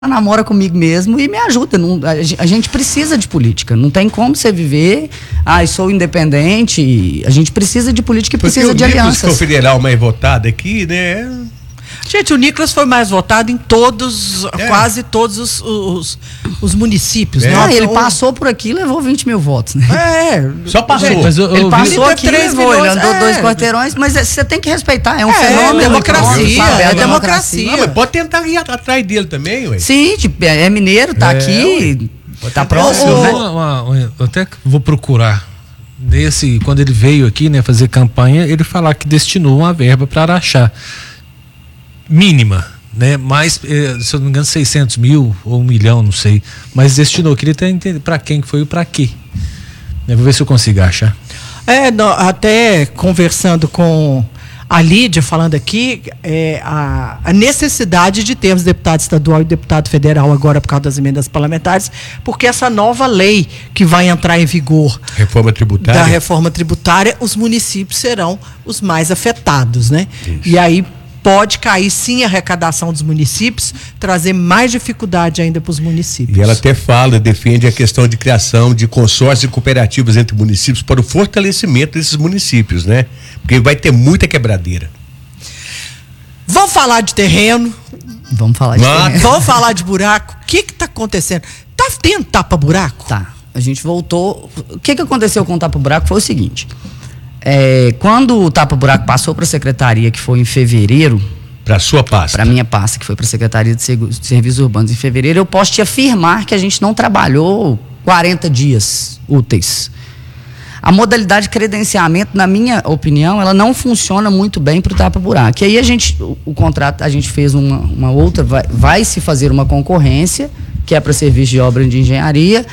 namora comigo mesmo e me ajuda. A gente precisa de política. Não tem como você viver, sou independente. A gente precisa de política e precisa de alianças. Porque o federal mais votado aqui, né? Gente, o Nicolas foi mais votado em quase todos os municípios. Né? Ele passou por aqui e levou 20 mil votos. Né? Só passou. Ele passou aqui e levou, ele andou 2 quarteirões, mas você tem que respeitar, é um fenômeno. É democracia. Não, mas pode tentar ir atrás dele também, ué. Sim, é mineiro, tá aqui, tá próximo, né? Eu até vou procurar. Quando ele veio aqui, né, fazer campanha, ele falar que destinou uma verba para Araxá. Mínima, né? Mais, se eu não me engano, 600 mil ou 1 milhão, não sei. Mas destinou. Queria até entender para quem foi e para quê. Vou ver se eu consigo achar. Até conversando com a Lídia, falando aqui, a necessidade de termos deputado estadual e deputado federal agora por causa das emendas parlamentares, porque essa nova lei que vai entrar em vigor da reforma tributária, os municípios serão os mais afetados, né? Isso. E aí pode cair sim a arrecadação dos municípios, trazer mais dificuldade ainda para os municípios. E ela até defende a questão de criação de consórcios e cooperativas entre municípios para o fortalecimento desses municípios, né? Porque vai ter muita quebradeira. Vamos falar de terreno. Vamos falar de terreno. Vamos falar de buraco. O que está acontecendo? Tá tendo tapa-buraco? Tá. A gente voltou. O que aconteceu com o tapa-buraco foi o seguinte. Quando o tapa-buraco passou para a secretaria, que foi em fevereiro. Para a sua pasta? Para a minha pasta, que foi para a Secretaria de Serviços Urbanos em fevereiro, eu posso te afirmar que a gente não trabalhou 40 dias úteis. A modalidade de credenciamento, na minha opinião, ela não funciona muito bem para o tapa-buraco. E aí o contrato, a gente fez uma outra, vai se fazer uma concorrência, que é para serviço de obra de engenharia,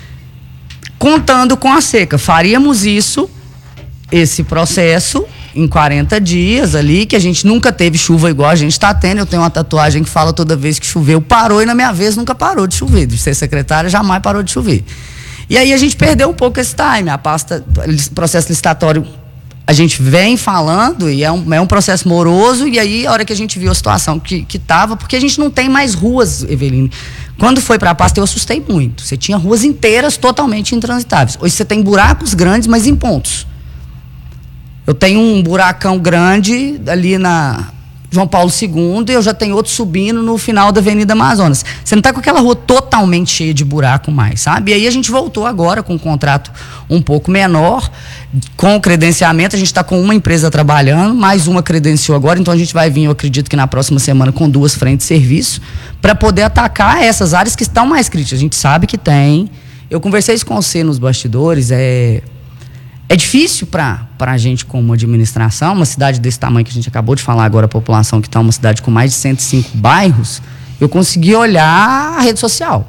contando com a seca. Faríamos esse processo em 40 dias ali, que a gente nunca teve chuva igual a gente está tendo. Eu tenho uma tatuagem que fala toda vez que choveu, parou, e na minha vez nunca parou de chover. De ser secretária, jamais parou de chover. E aí a gente perdeu um pouco esse time. A pasta, processo licitatório, a gente vem falando, e é um processo moroso, e aí a hora que a gente viu a situação que estava, porque a gente não tem mais ruas, Eveline. Quando foi para a pasta, eu assustei muito. Você tinha ruas inteiras totalmente intransitáveis. Hoje você tem buracos grandes, mas em pontos. Eu tenho um buracão grande ali na João Paulo II e eu já tenho outro subindo no final da Avenida Amazonas. Você não está com aquela rua totalmente cheia de buraco mais, sabe? E aí a gente voltou agora com um contrato um pouco menor, com o credenciamento. A gente está com uma empresa trabalhando, mais uma credenciou agora, então a gente vai vir, eu acredito que na próxima semana, com 2 frentes de serviço, para poder atacar essas áreas que estão mais críticas. A gente sabe que tem. Eu conversei isso com você nos bastidores, É difícil para a gente, como administração, uma cidade desse tamanho que a gente acabou de falar agora, a população que está uma cidade com mais de 105 bairros, eu consegui olhar a rede social.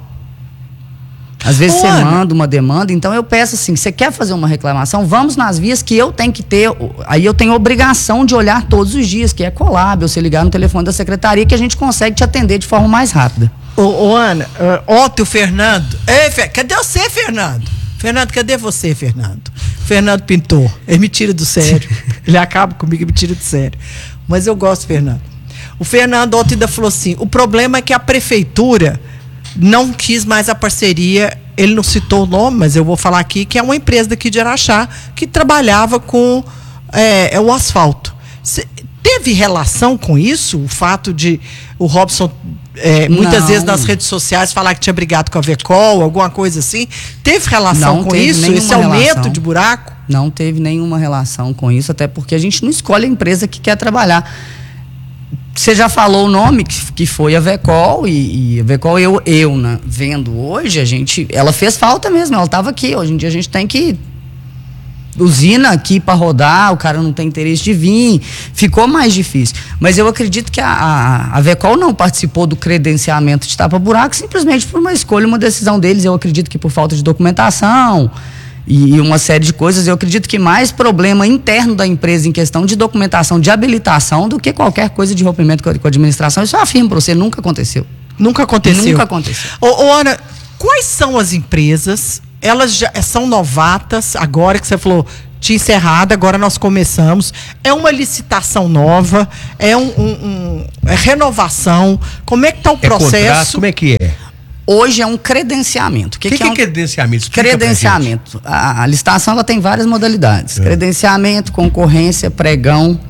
Às vezes você manda uma demanda, então eu peço assim, você quer fazer uma reclamação? Vamos nas vias que eu tenho que ter, aí eu tenho a obrigação de olhar todos os dias, que é Colab, ou você ligar no telefone da secretaria, que a gente consegue te atender de forma mais rápida. Ana, ontem o Fernando... cadê você, Fernando? Fernando, cadê você, Fernando? Fernando Pintor, ele me tira do sério. Ele acaba comigo e me tira do sério. Mas eu gosto do Fernando. O Fernando ontem ainda falou assim, o problema é que a prefeitura não quis mais a parceria, ele não citou o nome, mas eu vou falar aqui, que é uma empresa daqui de Araxá, que trabalhava com o asfalto. Teve relação com isso? O fato de o Robson... muitas vezes nas redes sociais falar que tinha brigado com a Vecol, alguma coisa assim. Teve relação com isso? Esse aumento de buraco? Não teve nenhuma relação com isso, até porque a gente não escolhe a empresa que quer trabalhar. Você já falou o nome, que foi a Vecol, e a Vecol, vendo hoje, ela fez falta mesmo, ela estava aqui. Hoje em dia a gente tem que usina aqui para rodar, o cara não tem interesse de vir, ficou mais difícil. Mas eu acredito que a Vecol não participou do credenciamento de tapa-buraco simplesmente por uma escolha, uma decisão deles. Eu acredito que por falta de documentação e uma série de coisas. Eu acredito que mais problema interno da empresa em questão de documentação, de habilitação, do que qualquer coisa de rompimento com a administração. Isso eu afirmo para você, nunca aconteceu. Nunca aconteceu? Nunca aconteceu. Ana, quais são as empresas... Elas já são novatas, agora que você falou, tinha encerrado, agora nós começamos. É uma licitação nova, é é renovação. Como é que está o processo? Contrato, como é que é? Hoje é um credenciamento. O que é credenciamento? Explica credenciamento. A licitação ela tem várias modalidades. Credenciamento, concorrência, pregão,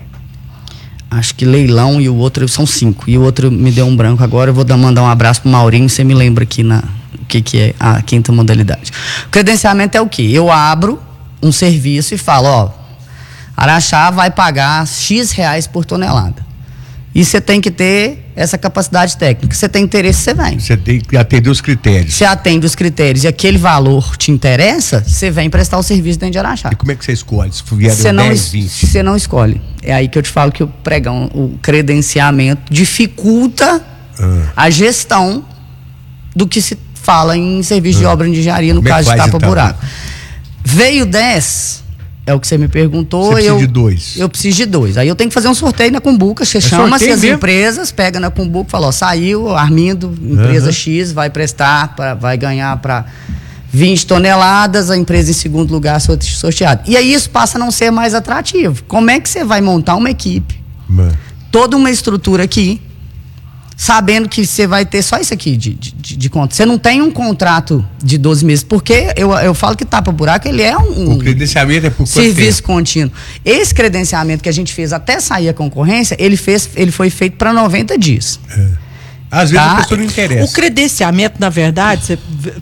acho que leilão e o outro são 5. E o outro me deu um branco agora, eu vou mandar um abraço pro Maurinho, você me lembra aqui o que é a 5ª modalidade. O credenciamento é o quê? Eu abro um serviço e falo, ó, Araxá vai pagar X reais por tonelada. E você tem que ter essa capacidade técnica. Você tem interesse, você vem. Você tem que atender os critérios. Você atende os critérios e aquele valor te interessa, você vem prestar o serviço dentro de Araxá. E como é que você escolhe? Se vieram 10, 20? Você não escolhe. É aí que eu te falo que o pregão, o credenciamento dificulta a gestão do que se fala em serviço de obra de engenharia, no caso de tapa-buraco. Veio 10... É o que você me perguntou. Você precisa de 2. Eu preciso de 2. Aí eu tenho que fazer um sorteio na Cumbuca. Você chama-se as empresas, pega na Cumbuca e fala, ó, saiu, Armindo, empresa X, vai prestar, vai ganhar para 20 toneladas, a empresa em segundo lugar sorteada. E aí isso passa a não ser mais atrativo. Como é que você vai montar uma equipe? Toda uma estrutura aqui, sabendo que você vai ter só isso aqui de conta. Você não tem um contrato de 12 meses, porque eu falo que tapa-buraco, ele é um credenciamento é por serviço contínuo. Esse credenciamento que a gente fez até sair a concorrência, ele foi feito para 90 dias. Às vezes a pessoa não interessa. O credenciamento, na verdade,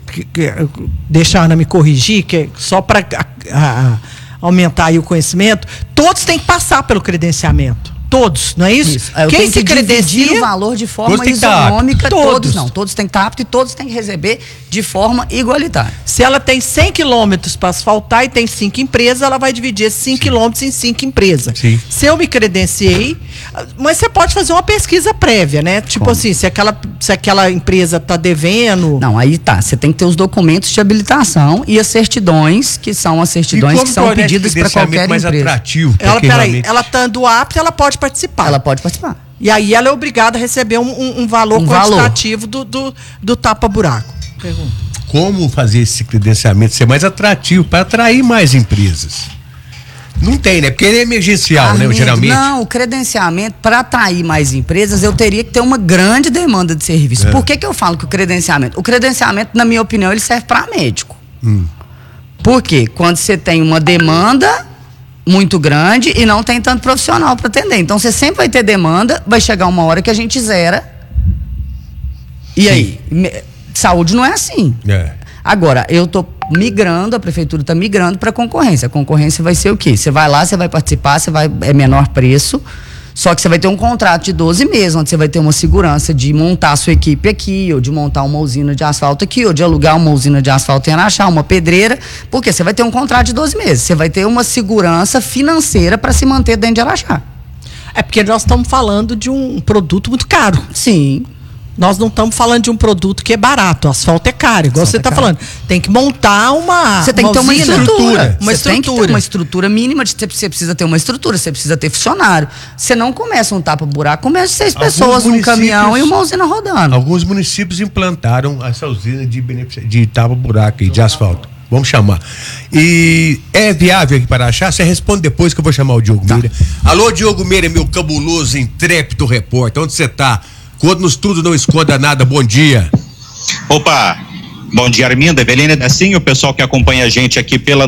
deixa a Ana me corrigir, que é só para aumentar aí o conhecimento, todos têm que passar pelo credenciamento. Todos, não é isso? Quem se credencia o valor de forma isonômica, todos têm que estar aptos e todos têm que receber de forma igualitária. Se ela tem 100 quilômetros para asfaltar e tem 5 empresas, ela vai dividir esses 5 quilômetros em 5 empresas. Sim. Se eu me credenciei, mas você pode fazer uma pesquisa prévia, né? Tipo assim, se aquela empresa está devendo... Não, aí tá, você tem que ter os documentos de habilitação e as certidões, que são as certidões que são pedidas para qualquer mais empresa. Atrativo ela estando apta, ela pode participar. Ela pode participar. E aí ela é obrigada a receber um valor quantitativo do tapa-buraco. Pergunta. Como fazer esse credenciamento ser mais atrativo para atrair mais empresas? Não tem, né? Porque ele é emergencial, né? Geralmente. Não, o credenciamento, para atrair mais empresas, eu teria que ter uma grande demanda de serviço. Por que eu falo que o credenciamento? O credenciamento, na minha opinião, ele serve para médico. Por quê? Quando você tem uma demanda muito grande e não tem tanto profissional para atender. Então você sempre vai ter demanda, vai chegar uma hora que a gente zera. E aí? Saúde não é assim. Agora, eu tô migrando, a prefeitura está migrando para concorrência. A concorrência vai ser o quê? Você vai lá, você vai participar, é menor preço, só que você vai ter um contrato de 12 meses, onde você vai ter uma segurança de montar a sua equipe aqui, ou de montar uma usina de asfalto aqui, ou de alugar uma usina de asfalto em Araxá, uma pedreira, porque você vai ter um contrato de 12 meses. Você vai ter uma segurança financeira para se manter dentro de Araxá. É porque nós estamos falando de um produto muito caro. Sim. Nós não estamos falando de um produto que é barato. O asfalto é caro, igual você está falando. Tem que montar Você tem que ter uma estrutura. Você tem que ter uma estrutura mínima. Você precisa ter uma estrutura, você precisa ter funcionário. Você não começa um tapa-buraco, começa 6 pessoas num caminhão e uma usina rodando. Alguns municípios implantaram essa usina de tapa-buraco e de asfalto. Vamos chamar. E é viável aqui para Araxá? Você responde depois que eu vou chamar o Diogo Meira. Alô, Diogo Meira, meu cabuloso, intrépido repórter. Onde você está? Conta-nos tudo, não esconda nada. Bom dia. Opa, bom dia, Armindo, Evelina, assim, o pessoal que acompanha a gente aqui pela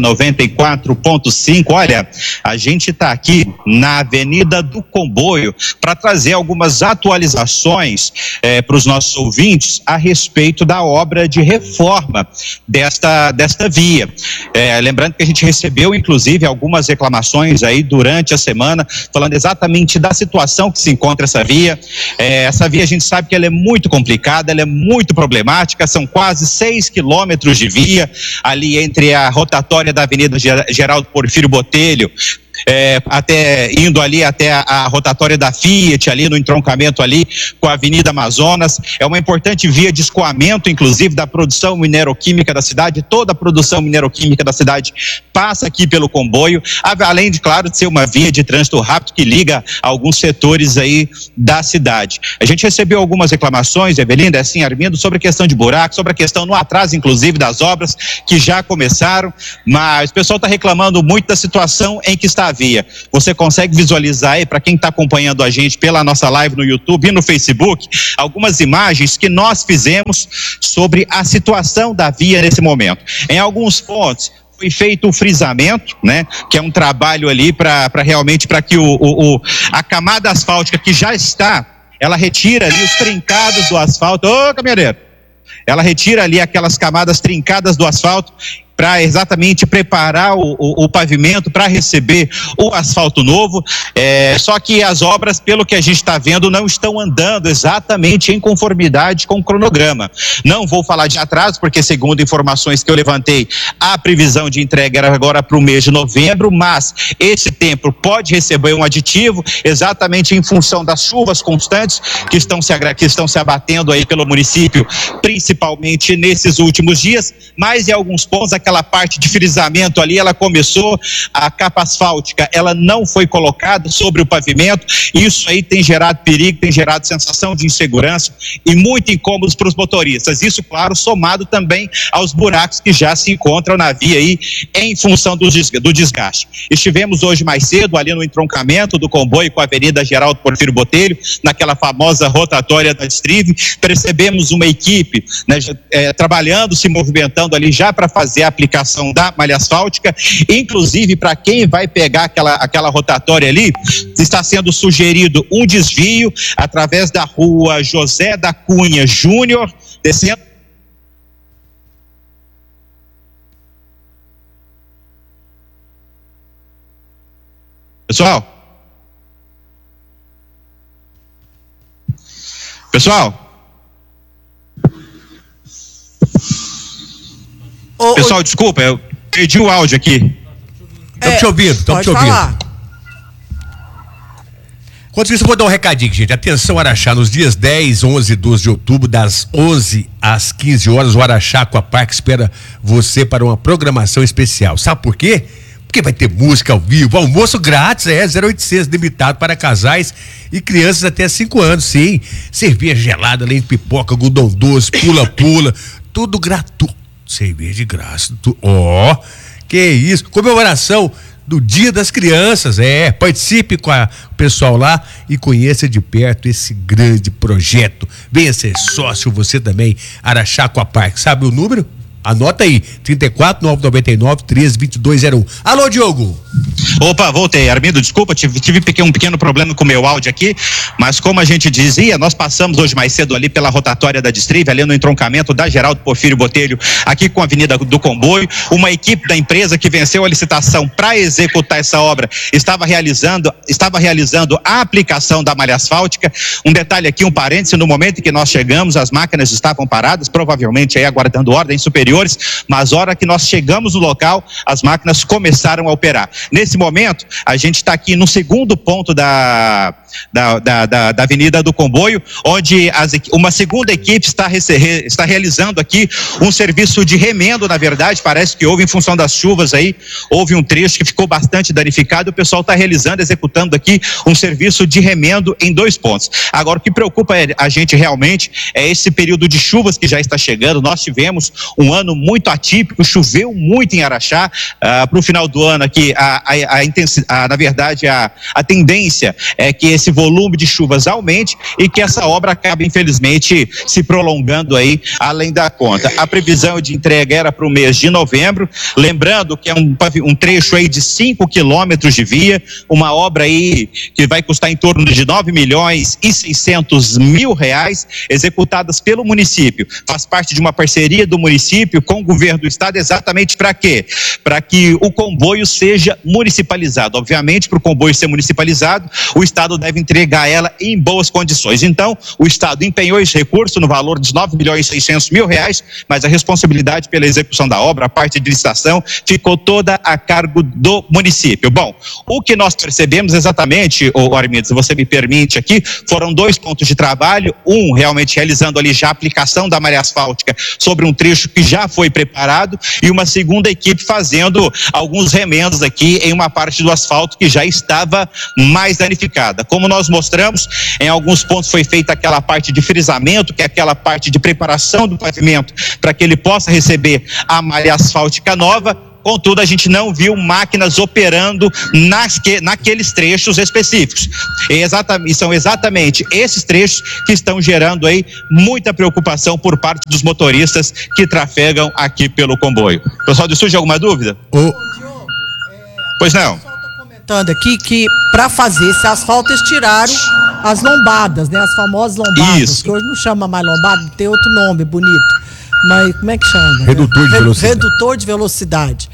94.5. Olha, a gente está aqui na Avenida do Comboio para trazer algumas atualizações para os nossos ouvintes a respeito da obra de reforma desta via. Lembrando que a gente recebeu, inclusive, algumas reclamações aí durante a semana, falando exatamente da situação que se encontra essa via. Essa via a gente sabe que ela é muito complicada, ela é muito problemática, são quase 6 quilômetros de via ali entre a rotatória da Avenida Geraldo Porfírio Botelho até indo ali até a rotatória da Fiat, ali no entroncamento ali com a Avenida Amazonas. É uma importante via de escoamento, inclusive, da produção mineroquímica da cidade. Toda a produção mineroquímica da cidade passa aqui pelo comboio, além de, claro, de ser uma via de trânsito rápido que liga alguns setores aí da cidade. A gente recebeu algumas reclamações, Evelinda, assim, Armindo, sobre a questão de buraco, sobre a questão no atraso, inclusive, das obras que já começaram, mas o pessoal está reclamando muito da situação em que está a via. Você consegue visualizar aí, para quem está acompanhando a gente pela nossa live no YouTube e no Facebook, algumas imagens que nós fizemos sobre a situação da via nesse momento. Em alguns pontos, foi feito o frisamento, né? Que é um trabalho ali para realmente para que a camada asfáltica que já está, ela retira ali os trincados do asfalto. Ô, caminhoneiro! Ela retira ali aquelas camadas trincadas do asfalto para exatamente preparar o pavimento para receber o asfalto novo, só que as obras, pelo que a gente está vendo, não estão andando exatamente em conformidade com o cronograma. Não vou falar de atraso, porque segundo informações que eu levantei, a previsão de entrega era agora para o mês de novembro, mas esse tempo pode receber um aditivo, exatamente em função das chuvas constantes que estão se abatendo aí pelo município, principalmente nesses últimos dias, mas em alguns pontos aquela parte de frisamento ali, ela começou, a capa asfáltica, ela não foi colocada sobre o pavimento, isso aí tem gerado perigo, tem gerado sensação de insegurança e muito incômodos para os motoristas, isso, claro, somado também aos buracos que já se encontram na via aí, em função do desgaste. Estivemos hoje mais cedo ali no entroncamento do comboio com a Avenida Geraldo Porfírio Botelho, naquela famosa rotatória da Distrive, percebemos uma equipe, né, trabalhando, se movimentando ali já para fazer a aplicação da malha asfáltica, inclusive para quem vai pegar aquela rotatória ali, está sendo sugerido um desvio através da rua José da Cunha Júnior, descendo. Pessoal, desculpa, eu perdi o áudio aqui. Estamos te ouvindo, estamos te ouvindo. Falar. Enquanto isso, eu vou dar um recadinho, gente. Atenção, Araxá, nos dias 10, 11 e 12 de outubro, das 11 às 15 horas, o Araxá Aquapark espera você para uma programação especial. Sabe por quê? Porque vai ter música ao vivo, almoço grátis, 0800, limitado para casais e crianças até 5 anos, sim. Cerveja gelada, além de pipoca, algodão doce, pula-pula, tudo gratuito. Cerveja de graça. Que isso. Comemoração do Dia das Crianças. Participe com o pessoal lá e conheça de perto esse grande projeto. Venha ser sócio você também, Araxá Aquapark. Sabe o número? Anota aí, 34-999-13-2201. Alô, Diogo! Opa, voltei. Armindo, desculpa, tive um pequeno problema com o meu áudio aqui, mas como a gente dizia, nós passamos hoje mais cedo ali pela rotatória da Distrive, ali no entroncamento da Geraldo Porfírio Botelho, aqui com a Avenida do Comboio. Uma equipe da empresa que venceu a licitação para executar essa obra estava realizando a aplicação da malha asfáltica. Um detalhe aqui, um parêntese, no momento em que nós chegamos, as máquinas estavam paradas, provavelmente aí aguardando ordens superiores, mas a hora que nós chegamos no local, as máquinas começaram a operar. Nesse momento, a gente está aqui no segundo ponto da Avenida do Comboio, onde uma segunda equipe está realizando aqui um serviço de remendo, na verdade, parece que houve, em função das chuvas aí, houve um trecho que ficou bastante danificado, o pessoal está executando aqui um serviço de remendo em 2 pontos. Agora, o que preocupa a gente realmente é esse período de chuvas que já está chegando. Nós tivemos um ano muito atípico, choveu muito em Araxá, para o final do ano aqui, na verdade, a tendência é que esse volume de chuvas aumente e que essa obra acabe, infelizmente, se prolongando aí além da conta. A previsão de entrega era para o mês de novembro, lembrando que é um trecho aí de 5 quilômetros de via, uma obra aí que vai custar em torno de R$9.600.000, executadas pelo município. Faz parte de uma parceria do município com o governo do estado, exatamente para quê? Para que o comboio seja municipalizado. Obviamente, para o comboio ser municipalizado, o estado deve deve entregar ela em boas condições. Então, o Estado empenhou esse recurso no valor de R$9.600.000, mas a responsabilidade pela execução da obra, a parte de licitação, ficou toda a cargo do município. Bom, o que nós percebemos exatamente, Armindo, se você me permite aqui, foram 2 pontos de trabalho, um realmente realizando ali já a aplicação da malha asfáltica sobre um trecho que já foi preparado e uma segunda equipe fazendo alguns remendos aqui em uma parte do asfalto que já estava mais danificada. Como nós mostramos, em alguns pontos foi feita aquela parte de frisamento, que é aquela parte de preparação do pavimento para que ele possa receber a malha asfáltica nova. Contudo, a gente não viu máquinas operando naqueles trechos específicos. E são exatamente esses trechos que estão gerando aí muita preocupação por parte dos motoristas que trafegam aqui pelo comboio. Pessoal, surge alguma dúvida? Pois não. Comentando aqui que para fazer esse asfalto eles tiraram as lombadas, né? As famosas lombadas. Isso. Que hoje não chama mais lombada, tem outro nome bonito. Mas como é que chama? Redutor de velocidade. Redutor de velocidade.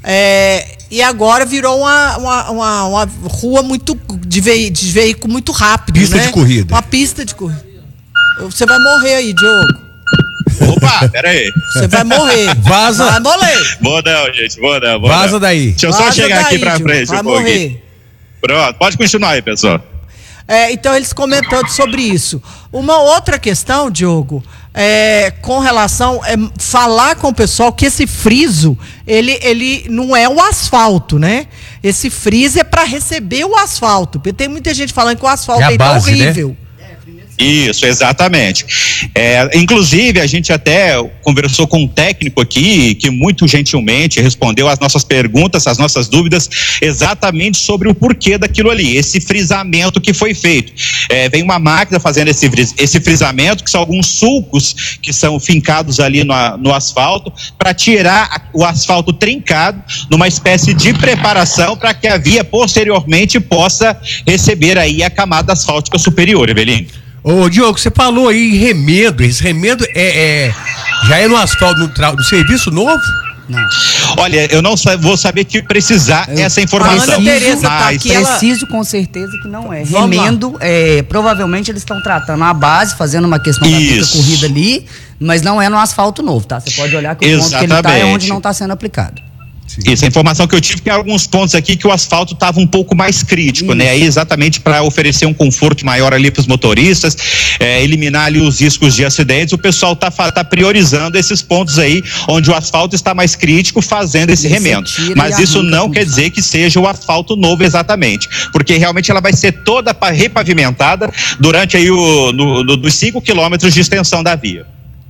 E agora virou uma rua muito de veículo muito rápido, pista, né? de corrida. Uma pista de corrida. Você vai morrer aí, Diogo. Opa, peraí. Você vai morrer. Vaza. Vai morrer. Vou não, gente, vou não. Vaza daí. Deixa eu só chegar aqui pra frente. Vai morrer. Pronto, pode continuar aí, pessoal. Então, eles comentando sobre isso. Uma outra questão, Diogo, com relação falar com o pessoal que esse friso, ele não é o asfalto, né? Esse friso é para receber o asfalto. Porque tem muita gente falando que o asfalto é tão horrível. Né? Isso, exatamente. Inclusive, a gente até conversou com um técnico aqui que muito gentilmente respondeu às nossas perguntas, às nossas dúvidas, exatamente sobre o porquê daquilo ali, esse frisamento que foi feito. Vem uma máquina fazendo esse frisamento, que são alguns sulcos que são fincados ali no asfalto, para tirar o asfalto trincado, numa espécie de preparação para que a via posteriormente possa receber aí a camada asfáltica superior, Evelino. Ô, Diogo, você falou aí em remendo. Esse remendo já é no asfalto, no serviço novo? Não. Olha, eu não vou saber que precisar essa informação. A Ana Tereza tá aqui, preciso com certeza que não é. Remendo, provavelmente eles estão tratando a base, fazendo uma questão da pista corrida ali, mas não é no asfalto novo, tá? Você pode olhar que o ponto que ele tá é onde não está sendo aplicado. Sim. Isso, a informação que eu tive que em alguns pontos aqui que o asfalto estava um pouco mais crítico, né? Aí exatamente para oferecer um conforto maior ali para os motoristas, eliminar ali os riscos de acidentes, o pessoal tá priorizando esses pontos aí onde o asfalto está mais crítico, fazendo esse remendo. Mas isso não quer dizer que seja o asfalto novo exatamente, porque realmente ela vai ser toda repavimentada durante aí dos 5 quilômetros de extensão da via.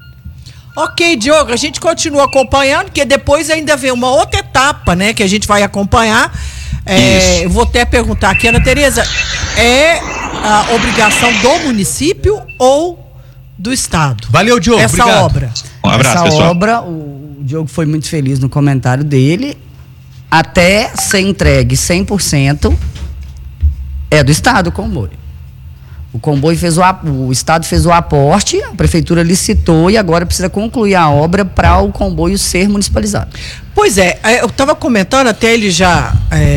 Ok, Diogo, a gente continua acompanhando, porque depois ainda vem uma outra etapa, né, que a gente vai acompanhar. Eu vou até perguntar aqui, Ana Tereza, é a obrigação do município ou do Estado? Valeu, Diogo, essa obrigado. Obra. Um abraço, essa pessoal. Obra, o Diogo foi muito feliz no comentário dele, até ser entregue 100% é do Estado o comboio. O comboio o Estado fez o aporte, a Prefeitura licitou e agora precisa concluir a obra para o comboio ser municipalizado. Pois eu estava comentando, até ele já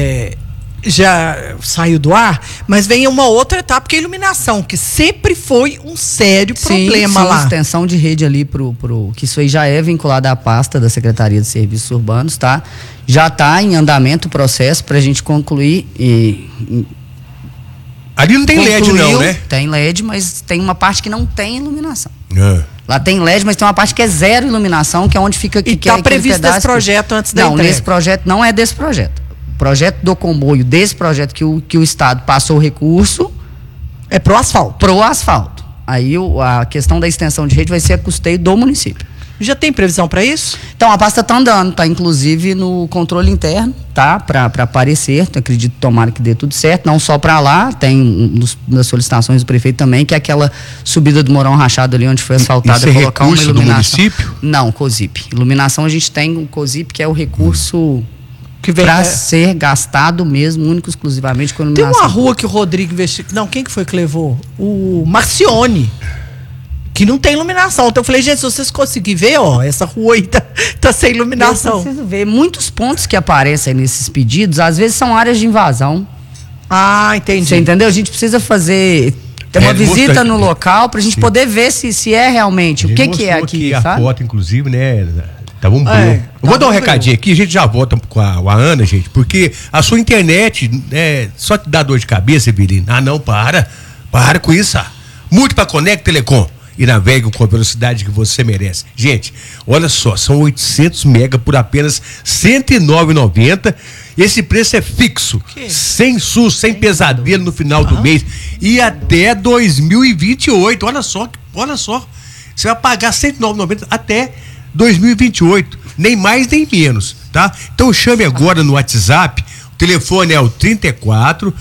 saiu do ar, mas vem uma outra etapa, que é a iluminação, que sempre foi um sério problema lá. Extensão de rede ali que isso aí já é vinculado à pasta da Secretaria de Serviços Urbanos, tá? Já está em andamento o processo para a gente concluir ali não tem LED não, né? Tem LED, mas tem uma parte que não tem iluminação. Lá tem LED, mas tem uma parte que é zero iluminação, que é onde fica... E está previsto esse projeto antes da entrega? Não, nesse projeto não é desse projeto. O projeto do comboio, desse projeto que o Estado passou o recurso... É pro asfalto. Pro asfalto. Aí a questão da extensão de rede vai ser a custeio do município. Já tem previsão para isso? Então, a pasta está andando, está inclusive no controle interno, tá? Para aparecer, acredito, tomara que dê tudo certo, não só para lá, tem nas solicitações do prefeito também, que é aquela subida do Morão Rachado ali, onde foi asfaltada, colocar uma iluminação. Do município? Não, COSIP. Iluminação a gente tem o COSIP, que é o recurso para ser gastado mesmo, único, exclusivamente com iluminação. Tem uma rua que o Rodrigo investiu, não, quem que foi que levou? O Marcione. Que não tem iluminação. Então eu falei, gente, se vocês conseguirem ver, essa rua aí tá sem iluminação. Eu preciso ver. Muitos pontos que aparecem nesses pedidos, às vezes são áreas de invasão. Ah, entendi. Você entendeu? A gente precisa ter uma visita no local pra gente poder ver se é realmente o que é aqui, a sabe? foto, inclusive, né? Tava um É, eu vou dar um recadinho aqui, a gente já volta com a Ana, gente, porque a sua internet só te dá dor de cabeça, Evelina. Ah, não, para com isso. Mude pra Conect Telecom e navegue com a velocidade que você merece. Gente, olha só, são 800 mega por apenas R$ 109,90. Esse preço é fixo, sem SUS, sem pesadelo no final do mês e até 2028. Olha só, você vai pagar R$ 109,90 até 2028, nem mais nem menos, tá? Então chame agora no WhatsApp, o telefone é o 34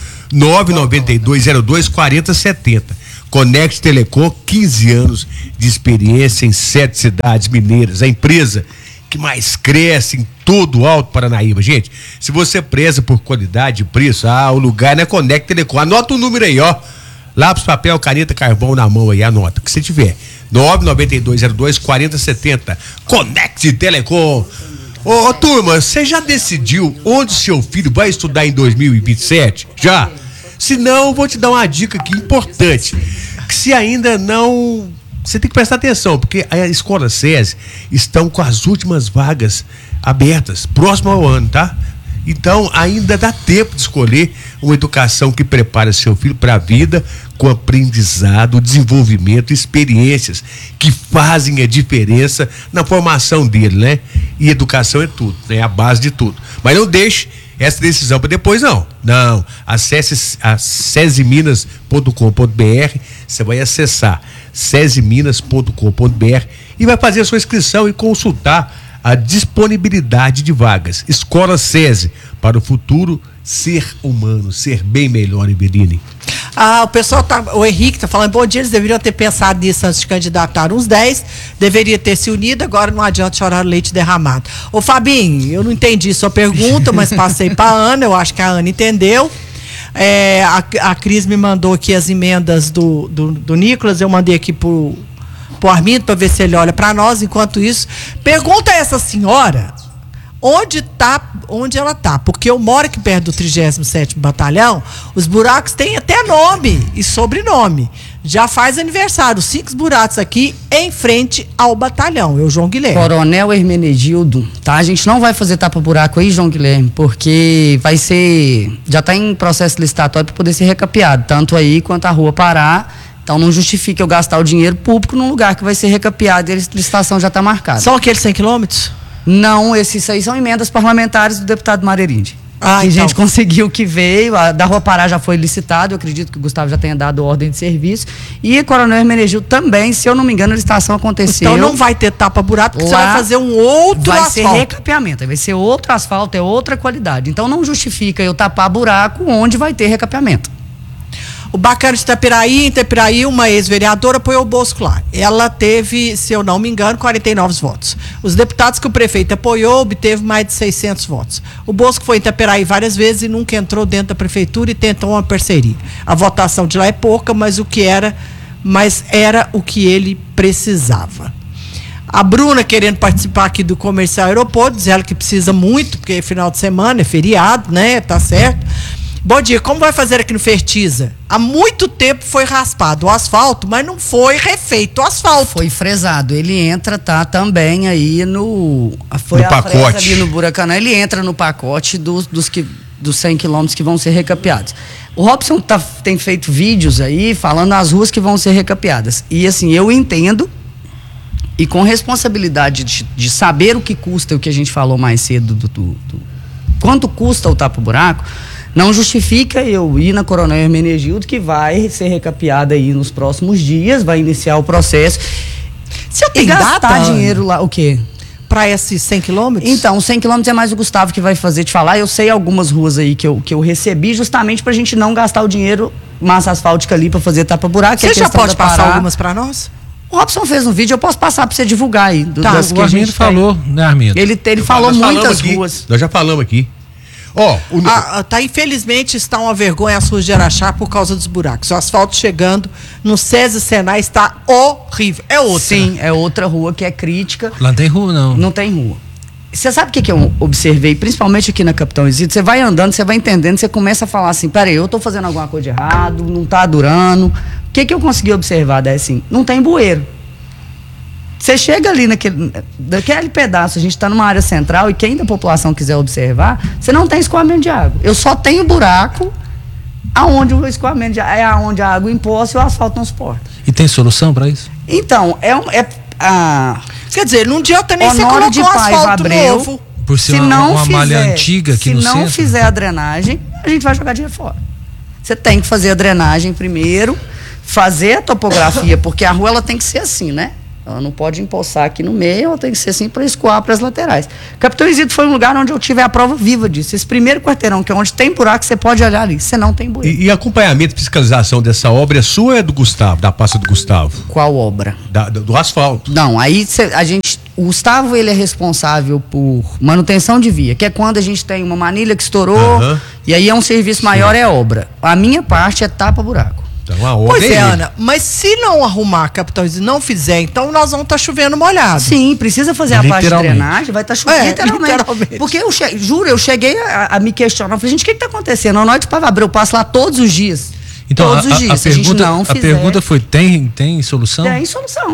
99202 4070. Conect Telecom, 15 anos de experiência em 7 cidades mineiras, a empresa que mais cresce em todo o Alto Paranaíba. Gente, se você preza por qualidade e preço, o lugar é Conect Telecom. Anota o número aí, ó. Lápis, papel, caneta, carvão na mão aí, anota, que você tiver. 99202 4070. Conect Telecom. Ô, turma, você já decidiu onde seu filho vai estudar em 2027? Já? Se não, vou te dar uma dica aqui importante. Que se ainda não... Você tem que prestar atenção, porque a Escola SESI estão com as últimas vagas abertas, próximo ao ano, tá? Então, ainda dá tempo de escolher uma educação que prepara seu filho para a vida, com aprendizado, desenvolvimento, experiências que fazem a diferença na formação dele, né? E educação é tudo, é a base de tudo. Mas não deixe essa decisão para depois, não. Não. Acesse a sesiminas.com.br, você vai acessar sesiminas.com.br e vai fazer a sua inscrição e consultar a disponibilidade de vagas. Escola SESI, para o futuro ser humano, ser bem melhor, Eveline. O Henrique tá falando, bom dia, eles deveriam ter pensado nisso antes de candidatar uns 10, deveria ter se unido, agora não adianta chorar leite derramado. Ô Fabinho, eu não entendi sua pergunta, mas passei pra Ana, eu acho que a Ana entendeu. A Cris me mandou aqui as emendas do Nicolas, eu mandei aqui pro Armindo para ver se ele olha para nós. Enquanto isso, pergunta a essa senhora onde ela tá, porque eu moro aqui perto do 37º Batalhão, os buracos têm até nome e sobrenome. Já faz aniversário, 5 buracos aqui em frente ao batalhão, João Guilherme. Coronel Hermenegildo, tá? A gente não vai fazer tapa-buraco aí, João Guilherme, porque já está em processo licitatório para poder ser recapeado, tanto aí quanto a Rua Pará. Então não justifica eu gastar o dinheiro público num lugar que vai ser recapeado e a licitação já está marcada. São aqueles 100 quilômetros? Não, esses aí são emendas parlamentares do deputado Marerinde. Que então. A gente conseguiu que veio, a da Rua Pará já foi licitado, eu acredito que o Gustavo já tenha dado ordem de serviço. E a Coronel Hermenegildo também, se eu não me engano, a licitação aconteceu. Então não vai ter tapa-buraco, porque você vai fazer um outro asfalto. Vai ser recapeamento, vai ser outro asfalto, é outra qualidade. Então não justifica eu tapar buraco onde vai ter recapeamento. O Bacana de Itapiraí, uma ex-vereadora apoiou o Bosco lá. Ela teve, se eu não me engano, 49 votos. Os deputados que o prefeito apoiou obteve mais de 600 votos. O Bosco foi em Itapiraí várias vezes e nunca entrou dentro da prefeitura e tentou uma parceria. A votação de lá é pouca, mas era o que ele precisava. A Bruna querendo participar aqui do Comercial Aeroporto, diz ela que precisa muito, porque é final de semana, é feriado, né? Tá certo. Bom dia, como vai fazer aqui no Fertiza? Há muito tempo foi raspado o asfalto, mas não foi refeito o asfalto. Foi fresado, ele entra, tá, também aí no pacote ali no Buracanã, ele entra no pacote dos 100 quilômetros que vão ser recapeados. O Robson tem feito vídeos aí falando as ruas que vão ser recapeadas, e assim, eu entendo, e com responsabilidade de saber o que custa, o que a gente falou mais cedo, quanto custa o tapa-buraco, não justifica eu ir na Coronel Hermenegildo, que vai ser recapeada aí nos próximos dias, vai iniciar o processo. Você tem gastar data, dinheiro lá, o quê? Para esses 100 quilômetros? Então, 100 quilômetros é mais o Gustavo que vai fazer te falar. Eu sei algumas ruas aí que eu recebi justamente pra gente não gastar o dinheiro massa asfáltica ali pra fazer tapa-buraco. Você já pode passar algumas pra nós? O Robson fez um vídeo, eu posso passar pra você divulgar aí. O Armindo falou, né, Armindo? Ele falou muitas ruas. Nós já falamos aqui. Infelizmente está uma vergonha as ruas de Araxá por causa dos buracos. O asfalto chegando no SESI Senai está horrível. É outra. Sim, é outra rua que é crítica. Lá não tem rua, não. Não tem rua. Você sabe o que eu observei, principalmente aqui na Capitão Isidro? Você vai andando, você vai entendendo, você começa a falar assim, peraí, eu tô fazendo alguma coisa de errado, não tá durando. O que eu consegui observar, daí assim? Não tem bueiro. Você chega ali daquele pedaço, a gente está numa área central e quem da população quiser observar, você não tem escoamento de água. Eu só tenho buraco aonde o escoamento é aonde a água empoça e o asfalto não suporta. E tem solução para isso? Então, quer dizer, não adianta nem você Honório colocar um de Paiva asfalto Abreu, novo. Por ser uma malha antiga aqui no centro? Se não fizer a drenagem, a gente vai jogar dinheiro fora. Você tem que fazer a drenagem primeiro, fazer a topografia, porque a rua ela tem que ser assim, né? Ela não pode empoçar aqui no meio, ela tem que ser assim para escoar para as laterais. Capitão Isidro foi um lugar onde eu tive a prova viva disso. Esse primeiro quarteirão, que é onde tem buraco, você pode olhar ali, você não tem bueiro. E acompanhamento, fiscalização dessa obra é sua ou é do Gustavo, da pasta do Gustavo? Qual obra? Do asfalto. Não, aí o Gustavo ele é responsável por manutenção de via, que é quando a gente tem uma manilha que estourou, e aí é um serviço maior, é obra. A minha parte é tapa-buraco. Então, a obra Pois é, Ana, mas se não arrumar, Capitão Isidro, não fizer, então nós vamos estar chovendo molhado. Sim, precisa fazer a parte de drenagem, vai estar chovendo literalmente. Porque eu cheguei a me questionar, eu falei, gente, o que está acontecendo? A Honório de Paiva Abreu, eu passo lá todos os dias. Então, todos os dias. A pergunta foi, tem solução? Tem solução,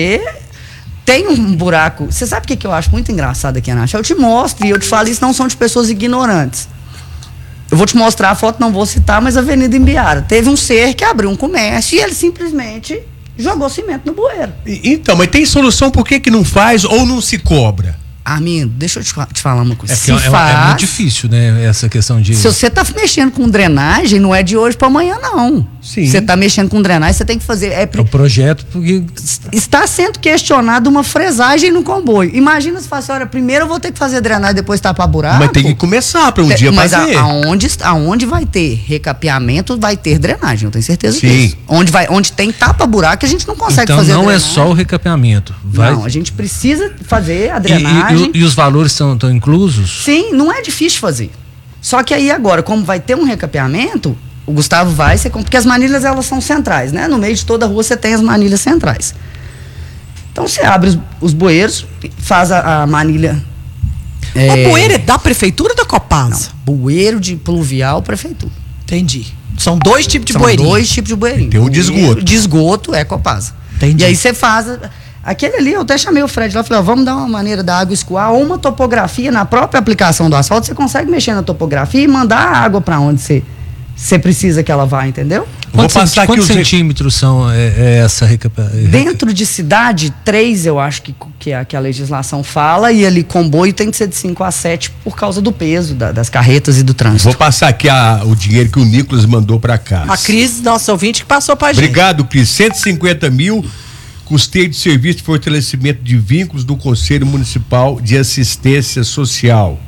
tem um buraco. Você sabe o que eu acho muito engraçado aqui, Anacha? Eu te mostro e eu te falo, isso não são de pessoas ignorantes. Eu vou te mostrar a foto, não vou citar, mas a Avenida Imbiara. Teve um ser que abriu um comércio e ele simplesmente jogou cimento no bueiro. Então, mas tem solução, por que não faz ou não se cobra? Armindo, deixa eu te falar uma coisa. É muito difícil, né? Essa questão de... Se você tá mexendo com drenagem, não é de hoje para amanhã, não. Sim. Você tá mexendo com drenagem, você tem que fazer... É o projeto, porque... Está sendo questionado uma fresagem no comboio. Imagina se fala assim, olha, primeiro eu vou ter que fazer drenagem, depois tapar buraco. Mas tem que começar para um dia fazer. Mas aonde vai ter recapeamento, vai ter drenagem, eu tenho certeza disso. Onde tem tapa-buraco, a gente não consegue fazer Então não drenagem. é só o recapeamento. Não, a gente precisa fazer a drenagem. E os valores estão inclusos? Sim, não é difícil fazer. Só que aí agora, como vai ter um recapeamento, o Gustavo porque as manilhas elas são centrais, né? No meio de toda a rua você tem as manilhas centrais. Então você abre os bueiros, faz a manilha. O bueiro é da prefeitura ou da Copasa? Não, bueiro de pluvial, prefeitura. Entendi. São dois tipos de bueirinho. São dois tipos de bueirinho. Tem o de esgoto. De esgoto é Copasa. Entendi. E aí você faz... Aquele ali, eu até chamei o Fred lá, falei, vamos dar uma maneira da água escoar, ou uma topografia na própria aplicação do asfalto, você consegue mexer na topografia e mandar a água para onde você precisa que ela vá, entendeu? Quantos centímetros são essa recapeamento? Dentro de cidade, 3 eu acho que a legislação fala, e ali comboio tem que ser de 5 a 7 por causa do peso das carretas e do trânsito. Vou passar aqui o dinheiro que o Nicolas mandou para cá. A Cris, nosso ouvinte, que passou pra gente. Obrigado, Cris. 150 mil, custeio de serviço de fortalecimento de vínculos do Conselho Municipal de Assistência Social.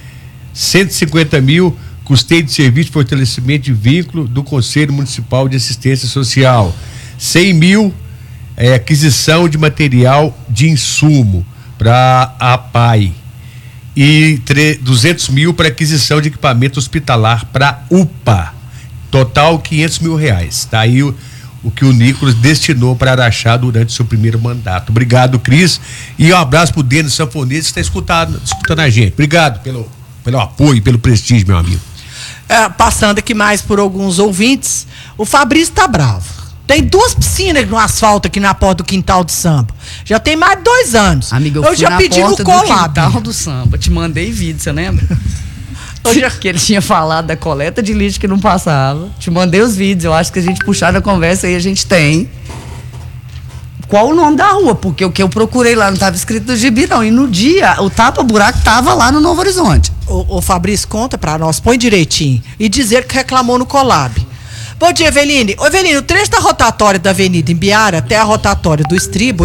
150 mil, custeio de serviço de fortalecimento de vínculo do Conselho Municipal de Assistência Social. 100 mil, aquisição de material de insumo para a APAI. E 200 mil para aquisição de equipamento hospitalar para UPA. Total 500 mil reais. Tá aí o que o Nicolas destinou para Araxá durante seu primeiro mandato. Obrigado, Cris. E um abraço pro Denis Sanfonês, que está escutando a gente. Obrigado pelo apoio, pelo prestígio, meu amigo. Passando aqui mais por alguns ouvintes, o Fabrício tá bravo. Tem 2 piscinas no asfalto aqui na porta do quintal do samba. Já tem mais de 2 anos. Amiga, eu já pedi no Colab. Quintal do samba, te mandei vídeo, você lembra? Que ele tinha falado da coleta de lixo que não passava. Te mandei os vídeos, eu acho que a gente puxar na conversa aí a gente tem. Qual o nome da rua? Porque o que eu procurei lá não estava escrito no gibi, não. E no dia, o tapa-buraco estava lá no Novo Horizonte. O Fabrício conta pra nós, põe direitinho. E dizer que reclamou no Colab. Bom dia, Eveline. Ô, Eveline, o trecho da rotatória da Avenida Imbiara até a rotatória do Estribo,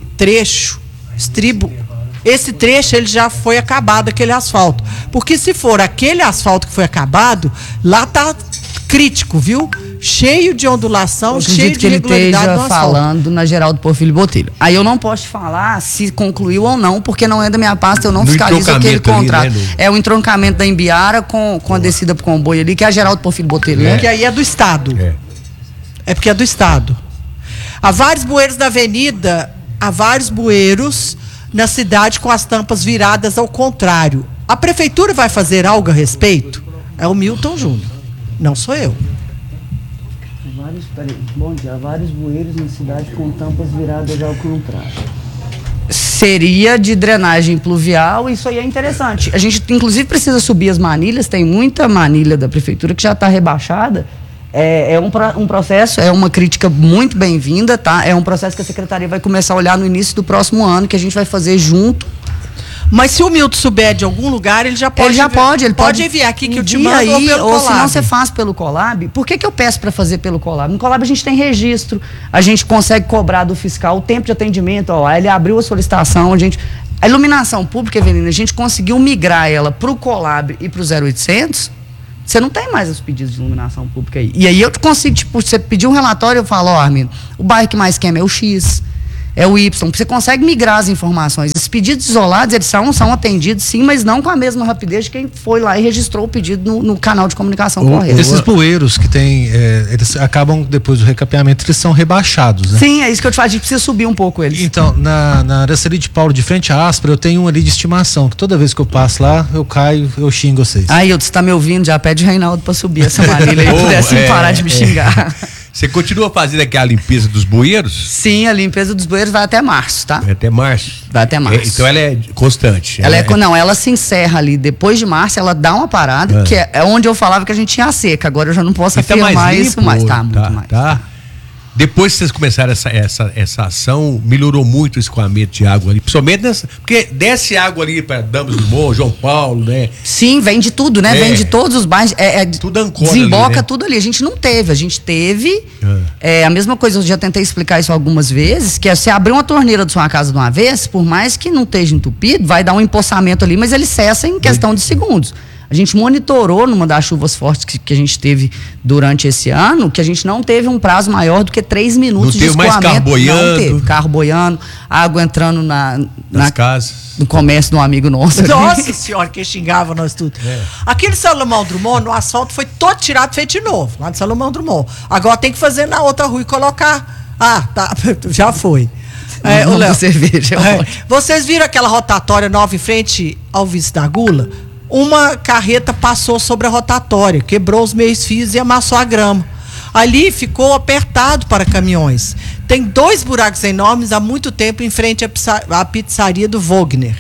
esse trecho ele já foi acabado, aquele asfalto. Porque se for aquele asfalto que foi acabado, lá tá crítico, viu? Cheio de ondulação, cheio de irregularidade no asfalto. Falando na Geraldo Porfírio Botelho. Aí eu não posso te falar se concluiu ou não, porque não é da minha pasta, eu não fiscalizo aquele contrato. Ali, né, o entroncamento da Imbiara com a descida pro comboio ali, que é a Geraldo Porfírio Botelho, né? Que aí é do Estado. É porque é do Estado. Há vários bueiros da avenida, na cidade com as tampas viradas ao contrário. A prefeitura vai fazer algo a respeito? É o Milton Júnior, não sou eu. Há vários bueiros na cidade com tampas viradas ao contrário. Seria de drenagem pluvial, isso aí é interessante. A gente, inclusive, precisa subir as manilhas, tem muita manilha da prefeitura que já está rebaixada. É um processo, é uma crítica muito bem-vinda, tá? É um processo que a secretaria vai começar a olhar no início do próximo ano, que a gente vai fazer junto. Mas se o Milton souber de algum lugar, ele já pode. Ele pode enviar aqui que eu te mando mando aí, pelo ou Colab. se não você faz pelo Colab. Por que eu peço para fazer pelo Colab? No Colab a gente tem registro, a gente consegue cobrar do fiscal o tempo de atendimento, ó, ele abriu a solicitação, a iluminação pública, Evelina, a gente conseguiu migrar ela para o Colab e para o 0800. Você não tem mais os pedidos de iluminação pública aí. E aí eu consigo, tipo, você pedir um relatório, eu falo, ó, Armindo, o bairro que mais queima é o X, é o Y. Você consegue migrar as informações. Esses pedidos isolados, eles são atendidos, sim, mas não com a mesma rapidez de quem foi lá e registrou o pedido no canal de comunicação correto. Esses bueiros que tem, eles acabam, depois do recapeamento, eles são rebaixados, né? Sim, é isso que eu te falo, a gente precisa subir um pouco eles. Então, na Araçari de Paulo, de frente à Aspra, eu tenho um ali de estimação, que toda vez que eu passo lá, eu caio, eu xingo vocês. Aí, você tá me ouvindo, já pede Reinaldo pra subir essa manilha aí, pudesse parar de me xingar. Você continua fazendo aquela limpeza dos bueiros? Sim, a limpeza dos bueiros vai até março, tá? Até março? Vai até março. Então ela é constante? Não, ela se encerra ali depois de março, ela dá uma parada, que é onde eu falava que a gente tinha a seca. Agora eu já não posso afirmar mais limpo, isso mais. Tá, muito mais. Tá. Depois que vocês começaram essa ação, melhorou muito o escoamento de água ali. Principalmente porque desce água ali para Damas do Morro, João Paulo, né? Sim, vem de tudo, né? Vem de todos os bairros. Tudo ancora desemboca ali, né? tudo ali. A gente não teve. A gente teve. A mesma coisa, eu já tentei explicar isso algumas vezes, que é você abrir uma torneira da sua casa de uma vez, por mais que não esteja entupido, vai dar um empoçamento ali, mas ele cessa em questão de segundos. A gente monitorou numa das chuvas fortes que a gente teve durante esse ano, que a gente não teve um prazo maior do que 3 minutos de escoamento. Mais carro boiando. Não teve. Carro boiando, água entrando nas casas. No comércio de um amigo nosso. Nossa senhora, que xingava nós tudo. Aquele Salomão Drummond, no asfalto, foi todo tirado, feito de novo, lá de Salomão Drummond. Agora tem que fazer na outra rua e colocar. Ah, tá, já foi. O Léo, cerveja. Vocês viram aquela rotatória nova em frente ao Vice da Gula? Uma carreta passou sobre a rotatória, quebrou os meios fios e amassou a grama. Ali ficou apertado para caminhões. Tem 2 buracos enormes há muito tempo em frente à pizzaria do Wagner.